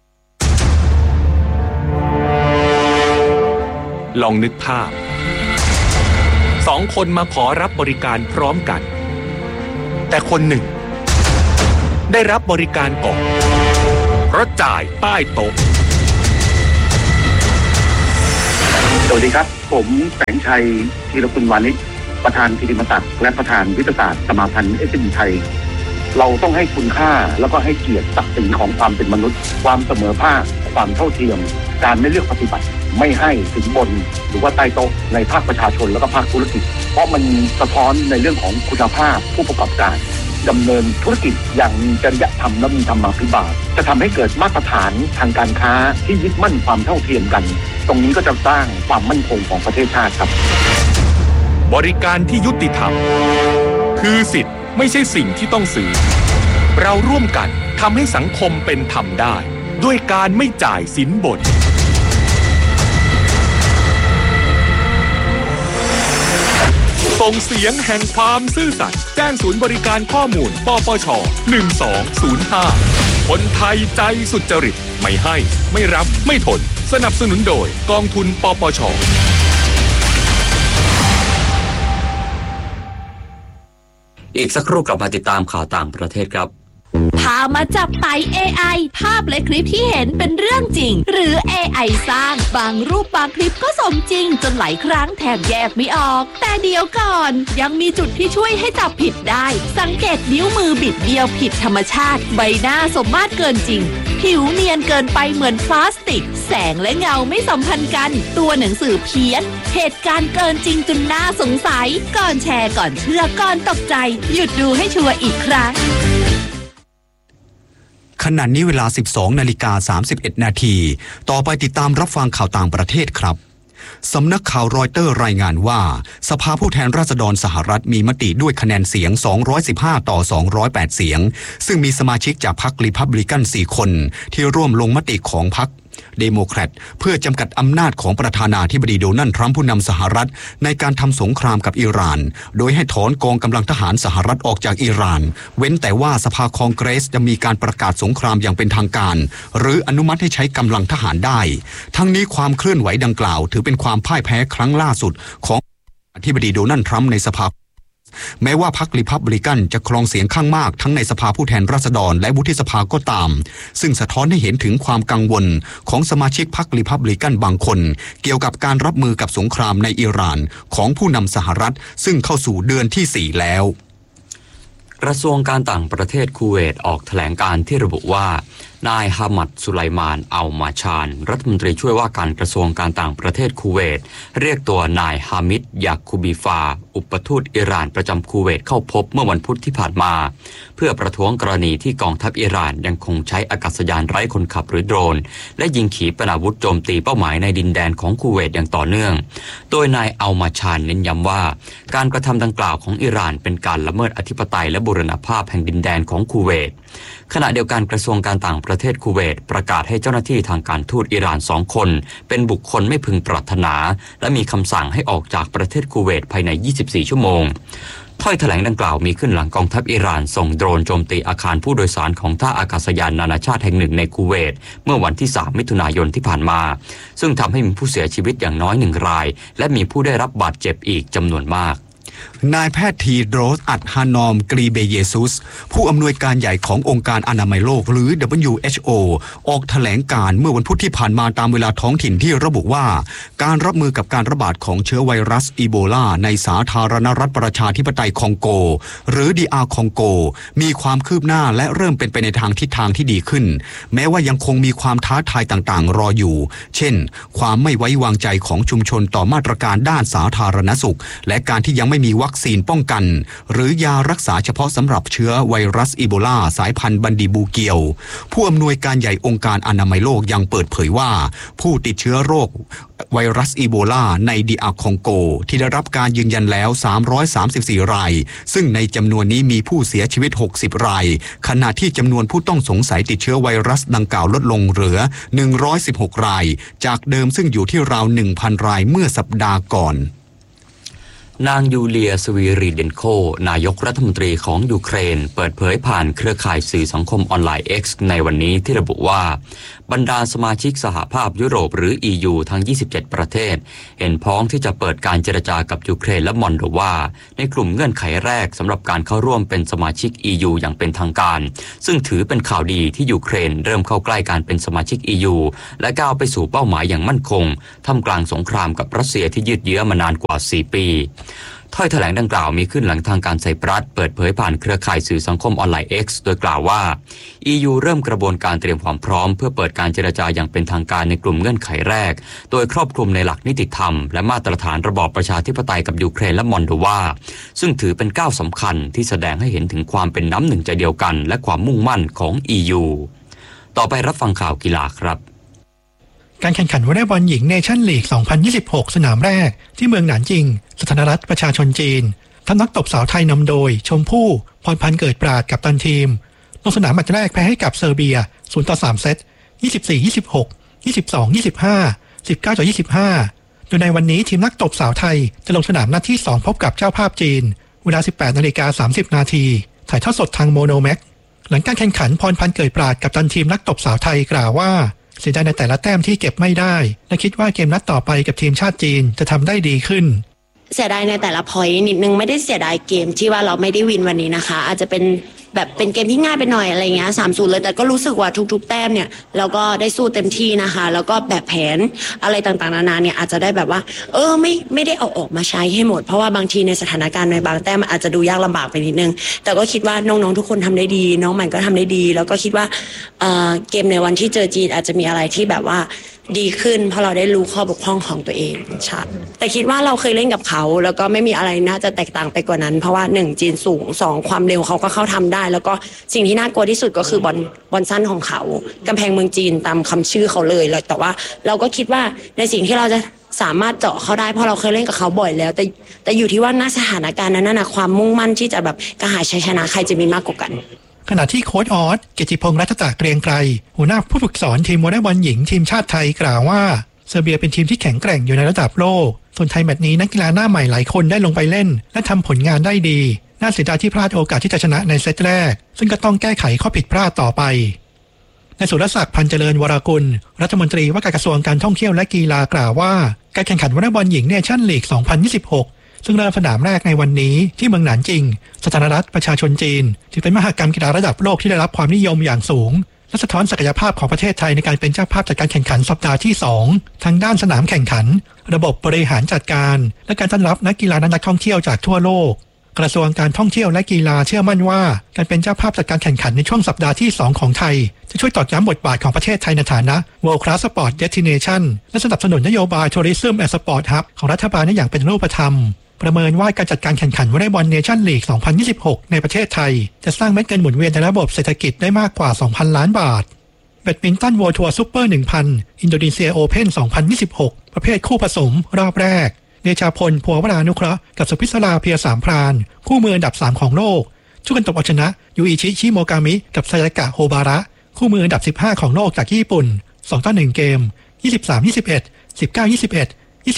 ลองนึกภาพ2 คนมาขอรับบริการพร้อมกันแต่คนหนึ่งได้รับบริการก่อนเพราะจ่ายใต้โต๊ะสวัสดีครับผมแสงชัยธีรคุณวานิชประธานกิติมศักดิ์และประธานวิทยาศาสตร์สมาพันธ์ SME ไทยเราต้องให้คุณค่าแล้วก็ให้เกียรติศักดิ์ศรีของความเป็นมนุษย์ความเสมอภาคความเท่าเทียมการไม่เลือกปฏิบัติไม่ให้สินบนหรือว่าใต้โต๊ะในภาคประชาชนแล้วก็ภาคธุรกิจเพราะมันสะท้อนในเรื่องของคุณภาพผู้ประกอบการดำเนินธุรกิจอย่างมีจริยธรรมและมีธรรมาภิบาลจะทำให้เกิดมาตรฐานทางการค้าที่ยึดมั่นความเท่าเทียมกันตรงนี้ก็จะสร้างความมั่นคงของประเทศชาติครับบริการที่ยุติธรรมคือสิทธิ์ไม่ใช่สิ่งที่ต้องซื้อเราร่วมกันทำให้สังคมเป็นธรรมได้ด้วยการไม่จ่ายสินบนส่งเสียงแห่งความซื่อสัตย์แจ้งศูนย์บริการข้อมูลปปช1205คนไทยใจสุจริตไม่ให้ไม่รับไม่ทนสนับสนุนโดยกองทุนปปชอีกสักครู่กลับมาติดตามข่าวต่างประเทศครับพามาจับไต่ AI ภาพและคลิปที่เห็นเป็นเรื่องจริงหรือ AI สร้างบางรูปบางคลิปก็สมจริงจนหลายครั้งแทบแยกไม่ออกแต่เดี๋ยวก่อนยังมีจุดที่ช่วยให้จับผิดได้สังเกตนิ้วมือบิดเบี้ยวผิดธรรมชาติใบหน้าสมมาตรเกินจริงผิวเนียนเกินไปเหมือนพลาสติกแสงและเงาไม่สัมพันธ์กันตัวหนังสือเพี้ยนเหตุการณ์เกินจริงจนน่าสงสัยก่อนแชร์ก่อนเชื่อก่อนตกใจหยุดดูให้ชัวร์อีกครั้งขณะนี้เวลา 12:31 นาทีต่อไปติดตามรับฟังข่าวต่างประเทศครับสำนักข่าวรอยเตอร์รายงานว่าสภาผู้แทนราษฎรสหรัฐมีมติด้วยคะแนนเสียง215ต่อ208เสียงซึ่งมีสมาชิกจากพรรครีพับลิกัน4คนที่ร่วมลงมติของพรรคเดโมแครตเพื่อจำกัดอำนาจของประธานาธิบดีโดนัลด์ทรัมป์ผู้นำสหรัฐในการทำสงครามกับอิหร่านโดยให้ถอนกองกำลังทหารสหรัฐออกจากอิหร่านเว้นแต่ว่าสภาคองเกรสจะมีการประกาศสงครามอย่างเป็นทางการหรืออนุมัติให้ใช้กำลังทหารได้ทั้งนี้ความเคลื่อนไหวดังกล่าวถือเป็นความพ่ายแพ้ครั้งล่าสุดของอธิบดีโดนัลด์ทรัมป์ในสภาแม้ว่าพรรครีพับลิกันจะครองเสียงข้างมากทั้งในสภาผู้แทนราษฎรและวุฒิสภาก็ตามซึ่งสะท้อนให้เห็นถึงความกังวลของสมาชิกพรรครีพับลิกันบางคนเกี่ยวกับการรับมือกับสงครามในอิหร่านของผู้นำสหรัฐซึ่งเข้าสู่เดือนที่4แล้วกระทรวงการต่างประเทศคูเวตออกแถลงการณ์ที่ระบุว่านายฮามัดสุไลมานอัลมาชานรัฐมนตรีช่วยว่าการกระทรวงการต่างประเทศคูเวตเรียกตัวนายฮามิดยาคูบีฟาอุปทูตอิหร่านประจำคูเวตเข้าพบเมื่อวันพุธที่ผ่านมาเพื่อประท้วงกรณีที่กองทัพอิหร่านยังคงใช้อากาศยานไร้คนขับหรือโดรนและยิงขีปนาวุธโจมตีเป้าหมายในดินแดนของคูเวตอย่างต่อเนื่องโดยนายอัลมาชานเน้นย้ำว่าการกระทำดังกล่าวของอิหร่านเป็นการละเมิดอธิปไตยและบูรณภาพแห่งดินแดนของคูเวตขณะเดียวกันกระทรวงการต่างประเทศคูเวตประกาศให้เจ้าหน้าที่ทางการทูตอิหร่าน2 คนเป็นบุคคลไม่พึงปรารถนาและมีคำสั่งให้ออกจากประเทศคูเวตภายใน24 ชั่วโมงถ้อยแถลงดังกล่าวมีขึ้นหลังกองทัพอิหร่านส่งโดรนโจมตีอาคารผู้โดยสารของท่าอากาศยานนานาชาติแห่งหนึ่งในคูเวตเมื่อวันที่3 มิถุนายนที่ผ่านมาซึ่งทำให้มีผู้เสียชีวิตอย่างน้อย1 รายและมีผู้ได้รับบาดเจ็บอีกจำนวนมากนายแพทย์ทีโดรสอัดฮานอมกรีเบเยซุสผู้อำนวยการใหญ่ขององค์การอนามัยโลกหรือ WHO ออกแถลงการเมื่อวันพุธที่ผ่านมาตามเวลาท้องถิ่นที่ระบุว่าการรับมือกับการระบาดของเชื้อไวรัสอีโบลาในสาธารณรัฐประชาธิปไตยคองโกหรือ DR คองโกมีความคืบหน้าและเริ่มเป็นไปในทางทิศทางที่ดีขึ้นแม้ว่ายังคงมีความท้าทายต่างๆรออยู่เช่นความไม่ไว้วางใจของชุมชนต่อมาตรการด้านสาธารณสุขและการที่ยังไม่มีวัคซีนป้องกันหรือยารักษาเฉพาะสำหรับเชื้อไวรัสอีโบลาสายพันธุ์บันดีบูเกียวผู้อำนวยการใหญ่องค์การอนามัยโลกยังเปิดเผยว่าผู้ติดเชื้อโรคไวรัสอีโบลาในDR คองโกที่ได้รับการยืนยันแล้ว334 รายซึ่งในจำนวนนี้มีผู้เสียชีวิต60 รายขณะที่จำนวนผู้ต้องสงสัยติดเชื้อไวรัสดังกล่าวลดลงเหลือ116 รายจากเดิมซึ่งอยู่ที่ราว 1,000 รายเมื่อสัปดาห์ก่อนนางยูเลียสวีรีเดนโคนายกรัฐมนตรีของยูเครนเปิดเผยผ่านเครือข่ายสื่อสังคมออนไลน์ X ในวันนี้ที่ระบุว่าบรรดาสมาชิกสหภาพยุโรปหรือ EU ทั้ง27 ประเทศเห็นพ้องที่จะเปิดการเจรจากับยูเครนและมอลโดวาในกลุ่มเงื่อนไขแรกสำหรับการเข้าร่วมเป็นสมาชิก EU อย่างเป็นทางการซึ่งถือเป็นข่าวดีที่ยูเครนเริ่มเข้าใกล้การเป็นสมาชิก EU และก้าวไปสู่เป้าหมายอย่างมั่นคงท่ามกลางสงครามกับรัสเซียที่ยืดเยื้อมานานกว่า4 ปีถ้อยแถลงดังกล่าวมีขึ้นหลังทางการไซปรัสเปิดเผยผ่านเครือข่ายสื่อสังคมออนไลน์ X โดยกล่าวว่า EU เริ่มกระบวนการเตรียมความพร้อมเพื่อเปิดการเจรจาอย่างเป็นทางการในกลุ่มเงื่อนไขแรกโดยครอบคลุมในหลักนิติธรรมและมาตรฐานระบอบประชาธิปไตยกับยูเครนและมอลโดวาซึ่งถือเป็นก้าวสำคัญที่แสดงให้เห็นถึงความเป็นน้ำหนึ่งใจเดียวกันและความมุ่งมั่นของ EU ต่อไปรับฟังข่าวกีฬาครับการแข่งขันวอลเลย์บอลหญิงเนชั่นลีก 2026 สนามแรกที่เมืองหนานจิงสาธารณรัฐประชาชนจีนทัพนักตบสาวไทยนำโดยชมพู่พรพันธ์เกิดปราดกับตันทีมลงสนามแมตช์แรกแพ้ให้กับเซอร์เบีย 0-3 เซต 24-26 22-25 19-25 โดยในวันนี้ทีมนักตบสาวไทยจะลงสนามนัดที่ 2 พบกับเจ้าภาพจีนเวลา 18:30 น.ถ่ายทอดสดทางโมโนแม็กหลังการแข่งขันพรพันธ์เกิดปราดกับตันทีมนักตบสาวไทยกล่าวว่าเสียดายในแต่ละแต้มที่เก็บไม่ได้และคิดว่าเกมนัดต่อไปกับทีมชาติจีนจะทำได้ดีขึ้นเสียดายในแต่ละพอยต์นิดนึงไม่ได้เสียดายเกมที่ว่าเราไม่ได้วินวันนี้นะคะอาจจะเป็นแบบเป็นเกมที่ง่ายไปหน่อยอะไรเงี้ย3-0เลยแต่ก็รู้สึกว่าทุกๆแต้มเนี่ยเราก็ได้สู้เต็มที่นะคะแล้วก็แบบแผนอะไรต่างๆนานาเนี่ยอาจจะได้แบบว่าไม่ได้เอาออกมาใช้ให้หมดเพราะว่าบางทีในสถานการณ์ในบางแต้มมันอาจจะดูยากลำบากไปนิดนึงแต่ก็คิดว่าน้องๆทุกคนทำได้ดีน้องใหม่ก็ทำได้ดีแล้วก็คิดว่าเกมในวันที่เจอจีนอาจจะมีอะไรที่แบบว่าดีขึ้นเพราะเราได้รู้ข้อบกพร่องของตัวเองใช่แต่คิดว่าเราเคยเล่นกับเขาแล้วก็ไม่มีอะไรน่าจะแตกต่างไปกว่านั้นเพราะว่า1จีนสูง2ความเร็วเขาก็เข้าทำได้แล้วก็สิ่งที่น่ากลัวที่สุดก็คือบอลสั้นของเขากำแพงเมืองจีนตามคำชื่อเขาเลยแต่ว่าเราก็คิดว่าในสิ่งที่เราจะสามารถเจาะเขาได้เพราะเราเคยเล่นกับเขาบ่อยแล้วแต่อยู่ที่ว่าณสถานการณ์นั้นน่ะความมุ่งมั่นที่จะแบบกระหายชัยชนะใครจะมีมากกว่ากันขณะที่โค้ชออสเกียรติพงษ์รัตตะเกรียงไกรหัวหน้าผู้ฝึกสอนทีมวอลเลย์บอลหญิงทีมชาติไทยกล่าวว่าเซอร์เบียเป็นทีมที่แข็งแกร่งอยู่ในระดับโลกส่วนไทยแมตช์นี้นักกีฬาหน้าใหม่หลายคนได้ลงไปเล่นและทำผลงานได้ดีน่าเสียดายที่พลาดโอกาสที่จะชนะในเซตแรกซึ่งก็ต้องแก้ไขข้อผิดพลาดต่อไปนายสุรศักดิ์พันเจริญวรกุลรัฐมนตรีว่าการกระทรวงการท่องเที่ยวและกีฬากล่าวว่าการแข่งขันวอลเลย์บอลหญิงเนชั่นลีก 2026ซึ่งเริ่มสนามแรกในวันนี้ที่เมืองหนานจิงสาธารณรัฐประชาชนจีนถือเป็นมหกรรมกีฬาระดับโลกที่ได้รับความนิยมอย่างสูงและสะท้อนศักยภาพของประเทศไทยในการเป็นเจ้าภาพจัดการแข่งขันสัปดาห์ที่2ทั้งด้านสนามแข่งขันระบบบริหารจัดการและการต้อนรับนักกีฬาและนักท่องเที่ยวจากทั่วโลกกระทรวงการท่องเที่ยวและกีฬาเชื่อมั่นว่าการเป็นเจ้าภาพจัดการแข่งขันในช่วงสัปดาห์ที่2ของไทยจะช่วยตอกย้ำบทบาทของประเทศไทยในฐานะ World Class Sport Destination และสนับสนุนนโยบาย Tourism and Sport Hub ของรัฐบาลได้อย่างเป็นรูปธรรมประเมินว่าการจัดการแข่งขันวอลเลย์บอลเนชั่นลีก 2026 ในประเทศไทยจะสร้างเม็ดเงินหมุนเวียนในระบบเศรษฐกิจได้มากกว่า 2,000 ล้านบาทแบดมินตัน World Tour Super 1000 อินโดนีเซีย Open 2026 ประเภทคู่ผสมรอบแรกเดชาพล พัววรานุเคราะห์กับสุพิศราเพียรสามพรานคู่มืออันดับ3ของโลกช่วยกันตบเอาชนะยูอิชิชิโมกามิกับไซยากะโฮบาระคู่มืออันดับ15ของโลกจากญี่ปุ่น2-1 เกม 23-21 19-21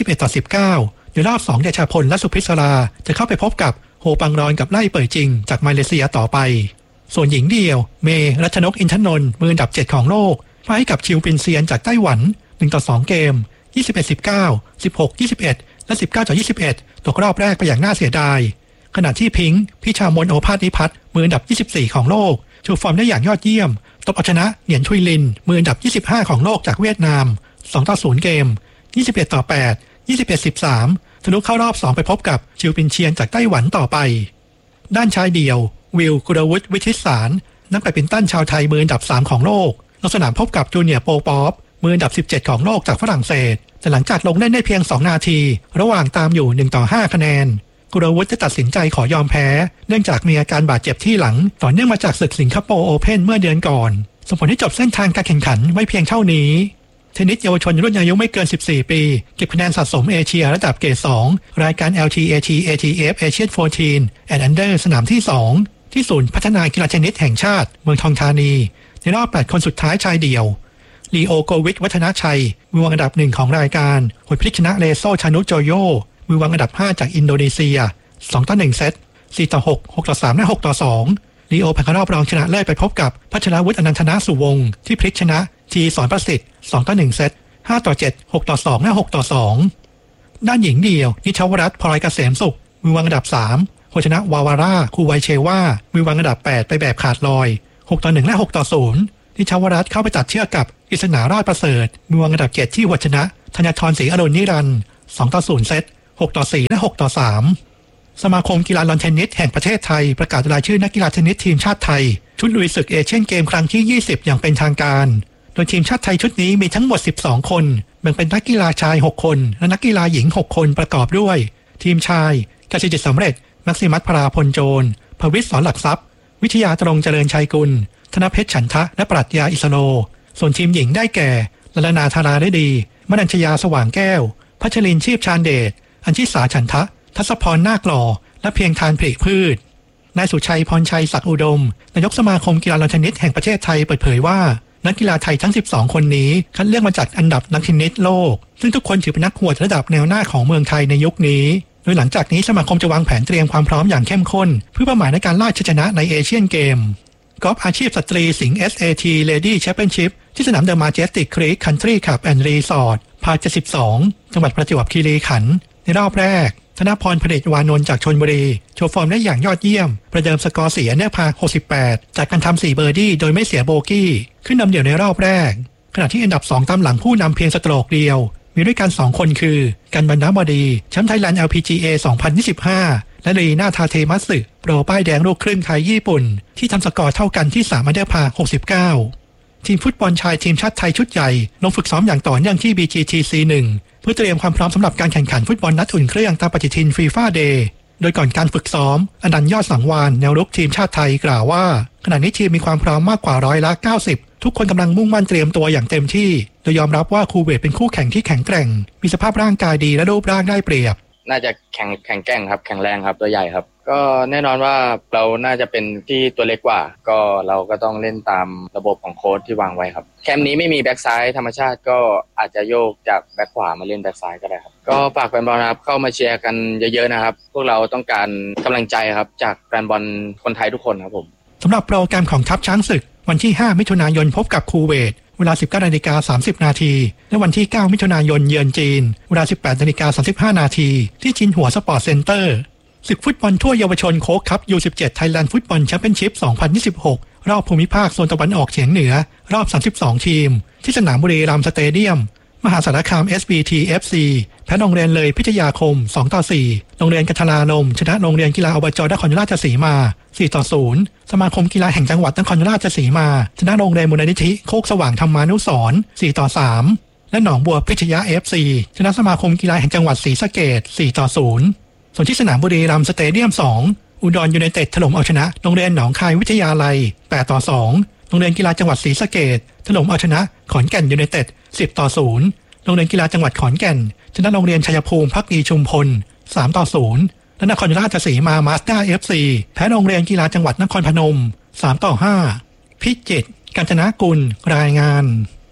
21-19ในรอบ2เดชาพลและสุพิศราจะเข้าไปพบกับโฮปังรอนกับไล่เป่ยจริงจากมาเลเซียต่อไปส่วนหญิงเดี่ยวเมรัชนกอินทนนท์มืออันดับ7ของโลกแพ้กับชิวปินเซียนจากไต้หวัน1-2 เกม 21-19 16-21 และ 19-21 ตกรอบแรกไปอย่างน่าเสียดายขณะที่พิงค์พิชามนโอภาสนิพัฒน์มืออันดับ24ของโลกโชว์ฟอร์มได้อย่างยอดเยี่ยมตบเอาชนะเหนียนชุยลินมืออันดับ25ของโลกจากเวียดนาม2-0 เกม 21-8 21-13 ทะลุเข้ารอบ2ไปพบกับชิวปินเชียนจากไต้หวันต่อไปด้านชายเดี่ยววิลกุลวุฒิวิชิตสารนักแบดมินตันชาวไทยมืออันดับ3ของโลกลงสนามพบกับจูเนียร์โปป๊อปมืออันดับ17ของโลกจากฝรั่งเศสแต่หลังจากลงเล่นได้เพียง2นาทีระหว่างตามอยู่1-5 คะแนนกุลวุฒิได้ตัดสินใจขอยอมแพ้เนื่องจากมีอาการบาดเจ็บที่หลังต่อเนื่องมาจากศึกสิงคโปร์โอเพ่นเมื่อเดือนก่อนส่งผลให้จบเส้นทางการแข่งขันไว้เพียงเท่านี้เทนนิสเยาวชนรุ่นอายุไม่เกิน14ปีเก็บคะแนนสะสมเอเชียระดับเกรด2รายการ LTAT ATF Asian 14 and Under สนามที่2ที่ศูนย์พัฒนากีฬาเทนนิสแห่งชาติเมืองทองธานีในรอบ8คนสุดท้ายชายเดี่ยวลีโอโกวิชวัฒนชัยมือวางอันดับ1ของรายการหดพลิกชนะเลโซชานุโจโยมือวางอันดับ5จากอินโดนีเซีย2-1 เซต 4-6 6-3 และ 6-2 ลีโอผ่านเข้ารอบรองชนะเลิศไปพบกับพัชรวุฒิอนันทนาสุวงศ์ที่พลิกชนะทีสอนประสิทธิ์2-1 เซต 5-7 6-2 และ 6-2 ด้านหญิงเดี่ยวนิชาวรัตน์พลอยเกษมสุขมือวางอันดับ3โคชนะวาวาร่าคูไวเชว่ามือวางอันดับ8ไปแบบขาดลอย6-1 และ 6-0 นิชาวรัตน์เข้าไปตัดเชือกกับกฤษณารอดประเสริฐมือวางอันดับ7ที่หัวชนะธนทรศรีอรุณนิรันดร์2-0 เซต 6-4 และ 6-3 สมาคมกีฬาลอนเทนนิสแห่งประเทศไทยประกาศรายชื่อนักกีฬาเทนนิสทีมชาติไทยชุดลุยศึกเอเชียนเกมครั้งที่20อย่างเป็นทางการโดยทีมชาติไทยชุดนี้มีทั้งหมด12คนแบ่งเป็นนักกีฬาชาย6คนและนักกีฬาหญิง6คนประกอบด้วยทีมชายกสิจิตสำเร็จแม็กซิมัสพราพลโจรภวิทย์สอนหลักทรัพย์วิทยาตรงเจริญชัยกุลธนเพชรฉันทะและปรัชญาอิสโลส่วนทีมหญิงได้แก่ลลนาธาราได้ดีมนัญชยาสว่างแก้วพัชรินทร์ชีพชาญเดชอัญชิสาฉันทะทัศพรนาคหล่อและเพียงทานผลิพืชนายสุชัยพรชัยศักดิ์อุดมนายกสมาคมกีฬาลอนเทนนิสแห่งประเทศไทยเปิดเผยว่านักกีฬาไทยทั้ง12คนนี้คัดเลือกมาจากอันดับนักเทนนิสโลกซึ่งทุกคนถือเป็นนักหวดระดับแนวหน้าของเมืองไทยในยุคนี้โดยหลังจากนี้สมาคมจะวางแผนเตรียมความพร้อมอย่างเข้มข้นเพื่อเป้าหมายในการล่าชัยชนะในเอเชียนเกมกอล์ฟอาชีพสตรีสิงห์ SAT Lady Championship ที่สนาม The Majestic Creek Country Club and Resort พา72จังหวัดประจวบคีรีขันธ์ในรอบแรกธนพรผลิตวานนท์จากชลบุรีโชว์ฟอร์มได้อย่างยอดเยี่ยมประเดิมสกอร์เสียเนื้อพา68จากการทำ4เบอร์ดี้โดยไม่เสียโบกี้ขึ้นนำเดี่ยวในรอบแรกขณะที่อันดับ2ตามหลังผู้นำเพียงสโตรกเดียวมีด้วยกัน2คนคือกันบรรณบดีแชมป์ไทยแลนด์ LPGA 2025และลีน่าทาเทมัตสึโปรป้ายแดงลูกครึ่งไทยญี่ปุ่นที่ทำสกอร์เท่ากันที่3อันเดอร์พา69ทีมฟุตบอลชายทีมชาติไทยชุดใหญ่ลงฝึกซ้อมอย่างต่อเนื่องที่ BGTC1 เพื่อเตรียมความพร้อมสำหรับการแข่งขันฟุตบอลนัดอุ่นเครื่องตามปฏิทินฟีฟ่าเดย์โดยก่อนการฝึกซ้อมอนันต์ยอดสังวาลแนวรุกทีมชาติไทยกล่าวว่าขณะนี้ทีมมีความพร้อมมากกว่า90%ทุกคนกำลังมุ่งมั่นเตรียมตัวอย่างเต็มที่โดยยอมรับว่าคูเวตเป็นคู่แข่งที่แข็งแกร่งมีสภาพร่างกายดีและรูปร่างได้เปรียบน่าจะแข็งแกร่งครับแข็งแรงครับตัวใหญ่ครับก็แน่นอนว่าเราน่าจะเป็นที่ตัวเล็กกว่าก็เราก็ต้องเล่นตามระบบของโค้ชที่วางไว้ครับแคมป์นี้ไม่มีแบ็กซ้ายธรรมชาติก็อาจจะโยกจากแบ็กขวามาเล่นแบ็กซ้ายก็ได้ครับก็ฝากแฟนบอลนะครับเข้ามาเชียร์กันเยอะๆนะครับพวกเราต้องการกำลังใจครับจากแฟนบอลคนไทยทุกคนครับผมสำหรับโปรแกรมของทัพช้างศึกวันที่5มิถุนายนพบกับคูเวตเวลา 19:30 น.และวันที่9มิถุนายนเยือนจีนเวลา 18:35 น.ที่จินหัวสปอร์ตเซ็นเตอร์ศึกฟุตบอลทั่วเยาวชนโค้กคัพ U17 ไทยแลนด์ฟุตบอลแชมเปี้ยนชิพ 2026 รอบภูมิภาคโซนตะวันออกเฉียงเหนือรอบ32ทีมที่สนามบุรีรัมย์สเตเดียมมหาสารคาม SBT FC แพ้โรงเรียนเลยพิทยาคม 2-4 โรงเรียนกัทลานมชนะโรงเรียนกีฬาอบจ.นครราชสีมา 4-0 สมาคมกีฬาแห่งจังหวัดนครราชสีมาชนะโรงเรียนมูลนิธิโคกสว่างธรรมานุสรณ์ 4-3 และหนองบัวพิทยา FC ชนะสมาคมกีฬาแห่งจังหวัดศรีสะเกษ 4-0 ส่วนที่สนามบุรีรัมย์สเตเดียม 2 อุดรยูไนเต็ดถล่มเอาชนะโรงเรียนหนองคายวิทยาลัย 8-2 โรงเรียนกีฬาจังหวัดศรีสะเกษถล่มเอาชนะขอนแก่นยูไนเต็ด 10-0 โรงเรียนกีฬาจังหวัดขอนแก่นชนะโรงเรียนชัยภูมิภักดีชุมพล 3-0 และนครราชสีมามาสด้า FC แพ้โรงเรียนกีฬาจังหวัดนครพนม 3-5 พิจิตรกาญจนกุลรายงาน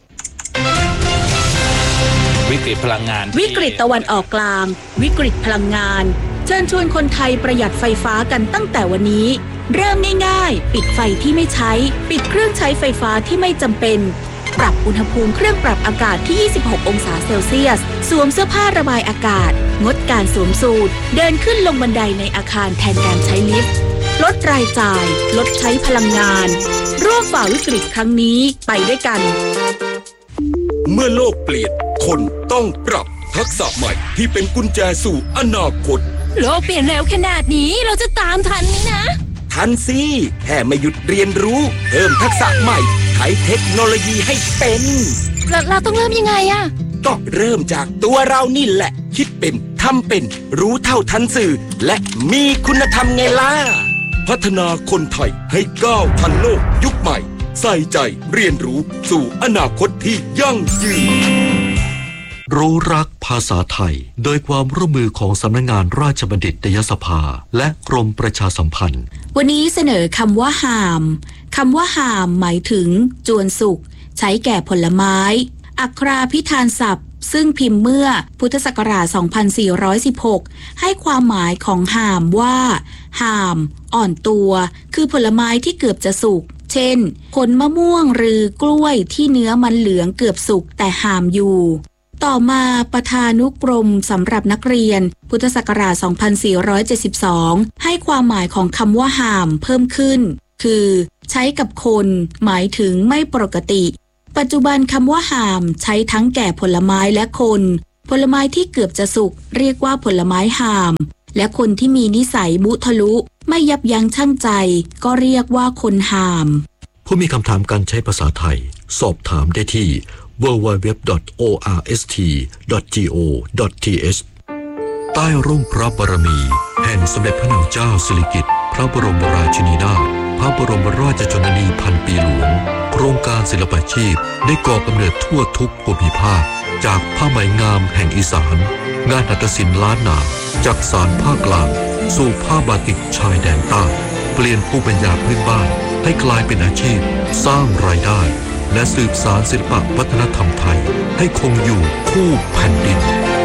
วิกฤตพลังงานวิกฤตตะวันออกกลางวิกฤตพลังงานเชิญชวนคนไทยประหยัดไฟฟ้ากันตั้งแต่วันนี้เริ่มง่ายๆปิดไฟที่ไม่ใช้ปิดเครื่องใช้ไฟฟ้าที่ไม่จำเป็นปรับอุณหภูมิเครื่องปรับอากาศที่26องศาเซลเซียสสวมเสื้อผ้าระบายอากาศงดการสวมสูทเดินขึ้นลงบันไดในอาคารแทนการใช้ลิฟต์ลดรายจ่ายลดใช้พลังงานร่วมฝ่าวิกฤตครั้งนี้ไปด้วยกันเมื่อโลกเปลี่ยนคนต้องปรับทักษะใหม่ที่เป็นกุญแจสู่อนาคตโลกเปลี่ยนเร็วขนาดนี้เราจะตามทันไหมนะทันสิแค่ไม่หยุดเรียนรู้เพิ่มทักษะใหม่ใช้เทคโนโลยีให้เป็นเราต้องเริ่มยังไงอะก็เริ่มจากตัวเรานี่แหละคิดเป็นทำเป็นรู้เท่าทันสื่อและมีคุณธรรมไงล่ะพัฒนาคนไทยให้ก้าวทันโลกยุคใหม่ใส่ใจเรียนรู้สู่อนาคตที่ยั่งยืนรู้รักภาษาไทยโดยความร่วมมือของสำนักงานราชบัณฑิตยสภาและกรมประชาสัมพันธ์วันนี้เสนอคำว่าห่ามคำว่าห่ามหมายถึงจวนสุกใช้แก่ผลไม้อักขราพิธานศัพท์ซึ่งพิมพ์เมื่อพุทธศักราช 2416 ให้ความหมายของห่ามว่าห่ามอ่อนตัวคือผลไม้ที่เกือบจะสุกเช่นผลมะม่วงหรือกล้วยที่เนื้อมันเหลืองเกือบสุกแต่ห่ามอยู่ต่อมาประธานุกรมสำหรับนักเรียนพุทธศักราช 2472 ให้ความหมายของคำว่าห่ามเพิ่มขึ้นคือใช้กับคนหมายถึงไม่ปกติปัจจุบันคำว่าห่ามใช้ทั้งแก่ผลไม้และคนผลไม้ที่เกือบจะสุกเรียกว่าผลไม้ห่ามและคนที่มีนิสัยมุทะลุไม่ยับยั้งชั่งใจก็เรียกว่าคนห่ามผู้มีคำถามการใช้ภาษาไทยสอบถามได้ที่ www.orst.go.th ใต้ร่มพระบารมีแห่งสมเด็จพระนางเจ้าสิริกิติ์พระบรมราชินีนาถพระบรมราชชนนีพันปีหลวงโครงการศิลปาชีพได้ก่อกำเนิดทั่วทุกภูมิภาคจากผ้าไหมงามแห่งอีสานงานหัตถศิลป์ล้านนาจากสารภาคกลางสู่ผ้าบาติกชายแดนใต้เปลี่ยนภูมิปัญญาพื้นบ้านให้กลายเป็นอาชีพสร้างรายได้และสืบสานศิลปวัฒนธรรมไทยให้คงอยู่คู่แผ่นดิน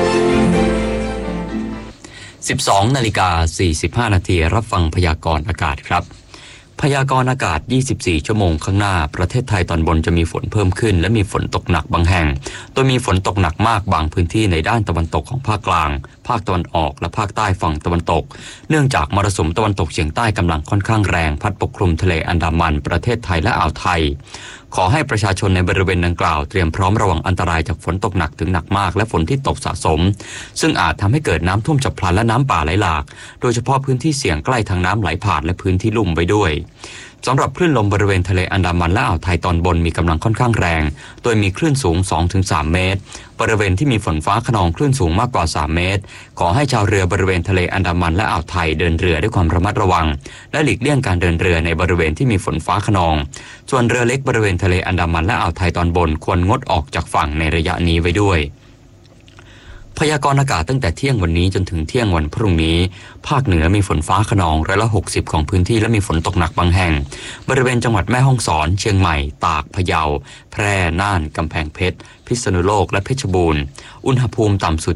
12:45 นาทีรับฟังพยากรณ์อากาศครับพยากรณ์อากาศ24ชั่วโมงข้างหน้าประเทศไทยตอนบนจะมีฝนเพิ่มขึ้นและมีฝนตกหนักบางแห่งโดยมีฝนตกหนักมากบางพื้นที่ในด้านตะวันตกของภาคกลางภาคตะวันออกและภาคใต้ฝั่งตะวันตกเนื่องจากมรสุมตะวันตกเฉียงใต้กำลังค่อนข้างแรงพัดปกคลุมทะเลอันดามันประเทศไทยและอ่าวไทยขอให้ประชาชนในบริเวณดังกล่าวเตรียมพร้อมระวังอันตรายจากฝนตกหนักถึงหนักมากและฝนที่ตกสะสมซึ่งอาจทำให้เกิดน้ำท่วมฉับพลันและน้ำป่าไหลหลากโดยเฉพาะพื้นที่เสี่ยงใกล้ทางน้ำไหลผ่านและพื้นที่ลุ่มไว้ด้วยสำหรับคลื่นลมบริเวณทะเลอันดามันและอ่าวไทยตอนบนมีกำลังค่อนข้างแรงโดยมีคลื่นสูง 2-3 เมตรบริเวณที่มีฝนฟ้าคะนองคลื่นสูงมากกว่า3เมตรขอให้ชาวเรือบริเวณทะเลอันดามันและอ่าวไทยเดินเรือด้วยความระมัดระวังและหลีกเลี่ยงการเดินเรือในบริเวณที่มีฝนฟ้าคะนองส่วนเรือเล็กบริเวณทะเลอันดามันและอ่าวไทยตอนบนควรงดออกจากฝั่งในระยะนี้ไว้ด้วยพยากรณ์อากาศตั้งแต่เที่ยงวันนี้จนถึงเที่ยงวันพรุ่งนี้ภาคเหนือมีฝนฟ้าคะนอง160ของพื้นที่และมีฝนตกหนักบางแห่งบริเวณจังหวัดแม่ฮ่องสอนเชียงใหม่ตากพะเยาแพร่น่านกำแพงเพชรพิษณุโลกและเพชรบูรณ์อุณหภูมิต่ำสุด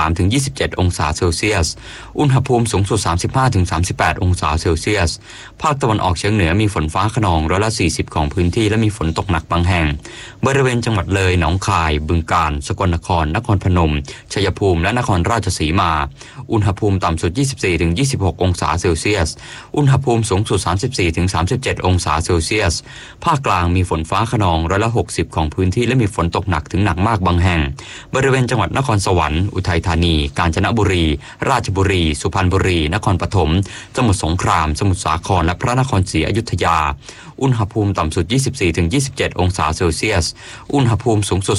23-27 องศาเซลเซียสอุณหภูมิสูงสุด 35-38 องศาเซลเซียสภาคตะวันออกเฉียงเหนือมีฝนฟ้าคะนอง140ของพื้นที่และมีฝนตกหนักบางแห่งบริเวณจังหวัดเลยหนองคายบึงกาฬสกลนครนครพนมชัยภูมิและนครราชสีมาอุณหภูมิต่ำสุด 24-26 องศาเซลเซียสอุณหภูมิสูงสุด 34-37 องศาเซลเซียสภาคกลางมีฝนฟ้าคะนอง160ของพื้นที่และมีฝนตกหนักถึงหนักมากบางแห่งบริเวณจังหวัดนครสวรรค์อุทัยธานีกาญจนบุรีราชบุรีสุพรรณบุรีนครปฐมสมุทรสงครามสมุทรสาครและพระนครศรีอยุธยาอุณหภูมิต่ำสุด 24-27 องศาเซลเซียสอุณหภูมิสูงสุด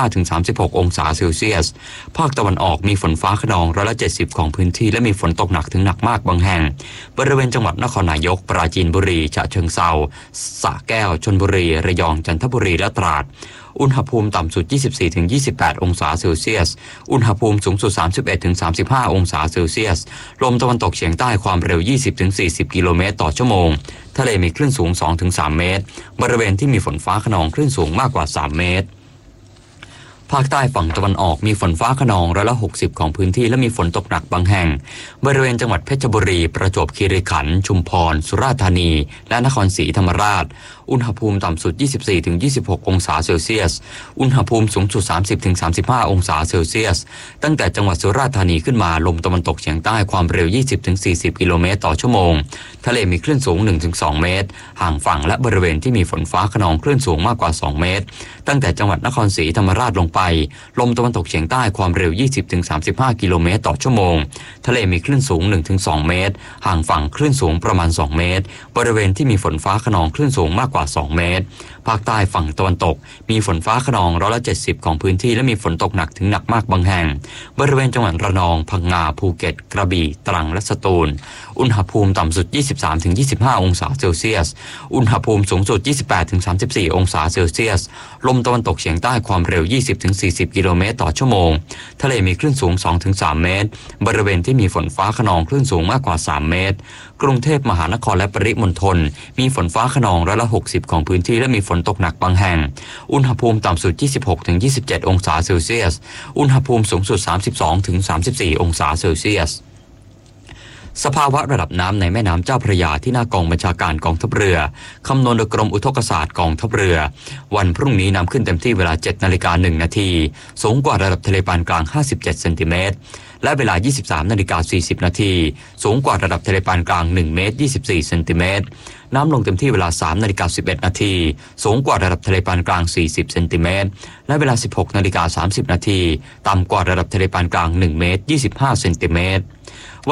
35-36 องศาเซลเซียสภาคตะวันออกมีฝนฟ้าคะนอง170ของพื้นที่และมีฝนตกหนักถึงหนักมากบางแห่งบริเวณจังหวัดนครนายกปราจีนบุรีฉะเชิงเทราสระแก้วชลบุรีระยองจันทบุรีและตราดอุณหภูมิต่ำสุด 24-28 องศาเซลเซียสอุณหภูมิสูงสุด 31-35 องศาเซลเซียสลมตะวันตกเฉียงใต้ความเร็ว 20-40 กิโลเมตรต่อชั่วโมงทะเลมีคลื่นสูง 2-3 เมตรบริเวณที่มีฝนฟ้าคะนองคลื่นสูงมากกว่า3เมตรภาคใต้ฝั่งตะวันออกมีฝนฟ้าคะนอง160ของพื้นที่และมีฝนตกหนักบางแห่งบริเวณจังหวัดเพชรบุรีประจวบคีรีขันธ์ชุมพรสุราษฎร์ธานีและนครศรีธรรมราชอุณหภูมิต่ำสุด 24-26 องศาเซลเซียสอุณหภูมิสูงสุด 30-35 องศาเซลเซียสตั้งแต่จังหวัดสุราษฎร์ธานีขึ้นมาลมตะวันตกเฉียงใต้ความเร็ว 20-40 กิโลเมตรต่อชั่วโมงทะเลมีคลื่นสูง 1-2 เมตรห่างฝั่งและบริเวณที่มีฝนฟ้าคะนองคลื่นสูงมากกว่า2เมตรตั้งแต่จังหวัดนครศรีธรรมราชลงไปลมตะวันตกเฉียงใต้ความเร็ว 20-35 กิโลเมตรต่อชั่วโมงทะเลมีคลื่นสูง 1-2 เมตรห่างฝั่งคลื่นสูงประมาณ2เมตรบริเวณที่มีฝนฟ้าคะนองคลื่นสูงมากกว่า2เมตรภาคใต้ฝั่งตะวันตกมีฝนฟ้าคะนอง170ของพื้นที่และมีฝนตกหนักถึงหนักมากบางแห่งบริเวณจังหวัดระนองพังงาภูเก็ตกระบี่ตรังและสตูลอุณหภูมิต่ำสุด 23-25 องศาเซลเซียสอุณหภูมิสูงสุด 28-34 องศาเซลเซียสลมตะวันตกเฉียงใต้ความเร็ว 20-40 กิโลเมตรต่อชั่วโมงทะเลมีคลื่นสูง 2-3 เมตรบริเวณที่มีฝนฟ้าคะนองคลื่นสูงมากกว่า3เมตรกรุงเทพมหานครและปริมณฑลมีฝนฟ้าคะนอง160ของพื้นที่และมีฝนตกหนักบางแห่งอุณหภูมิต่ำสุด 26-27 องศาเซลเซียสอุณหภูมิสูงสุด 32-34 องศาเซลเซียสสภาวะระดับน้ำในแม่น้ำเจ้าพระยาที่หน้ากองบัญชาการกองทัพเรือคำนวณโดยกรมอุทกศาสตร์กองทัพเรือวันพรุ่งนี้น้ำขึ้นเต็มที่เวลา 7:01 น.สูงกว่าระดับทะเลปานกลาง57เซนติเมตรและเวลา 23:40 น.สูงกว่าระดับทะเลปานกลาง1เมตร24เซนติเมตรน้ำลงเต็มที่เวลา 3:11 น.สูงกว่าระดับทะเลปานกลาง40เซนติเมตรและเวลา 16:30 น.ต่ำกว่าระดับทะเลปานกลาง1เมตร25เซนติเมตร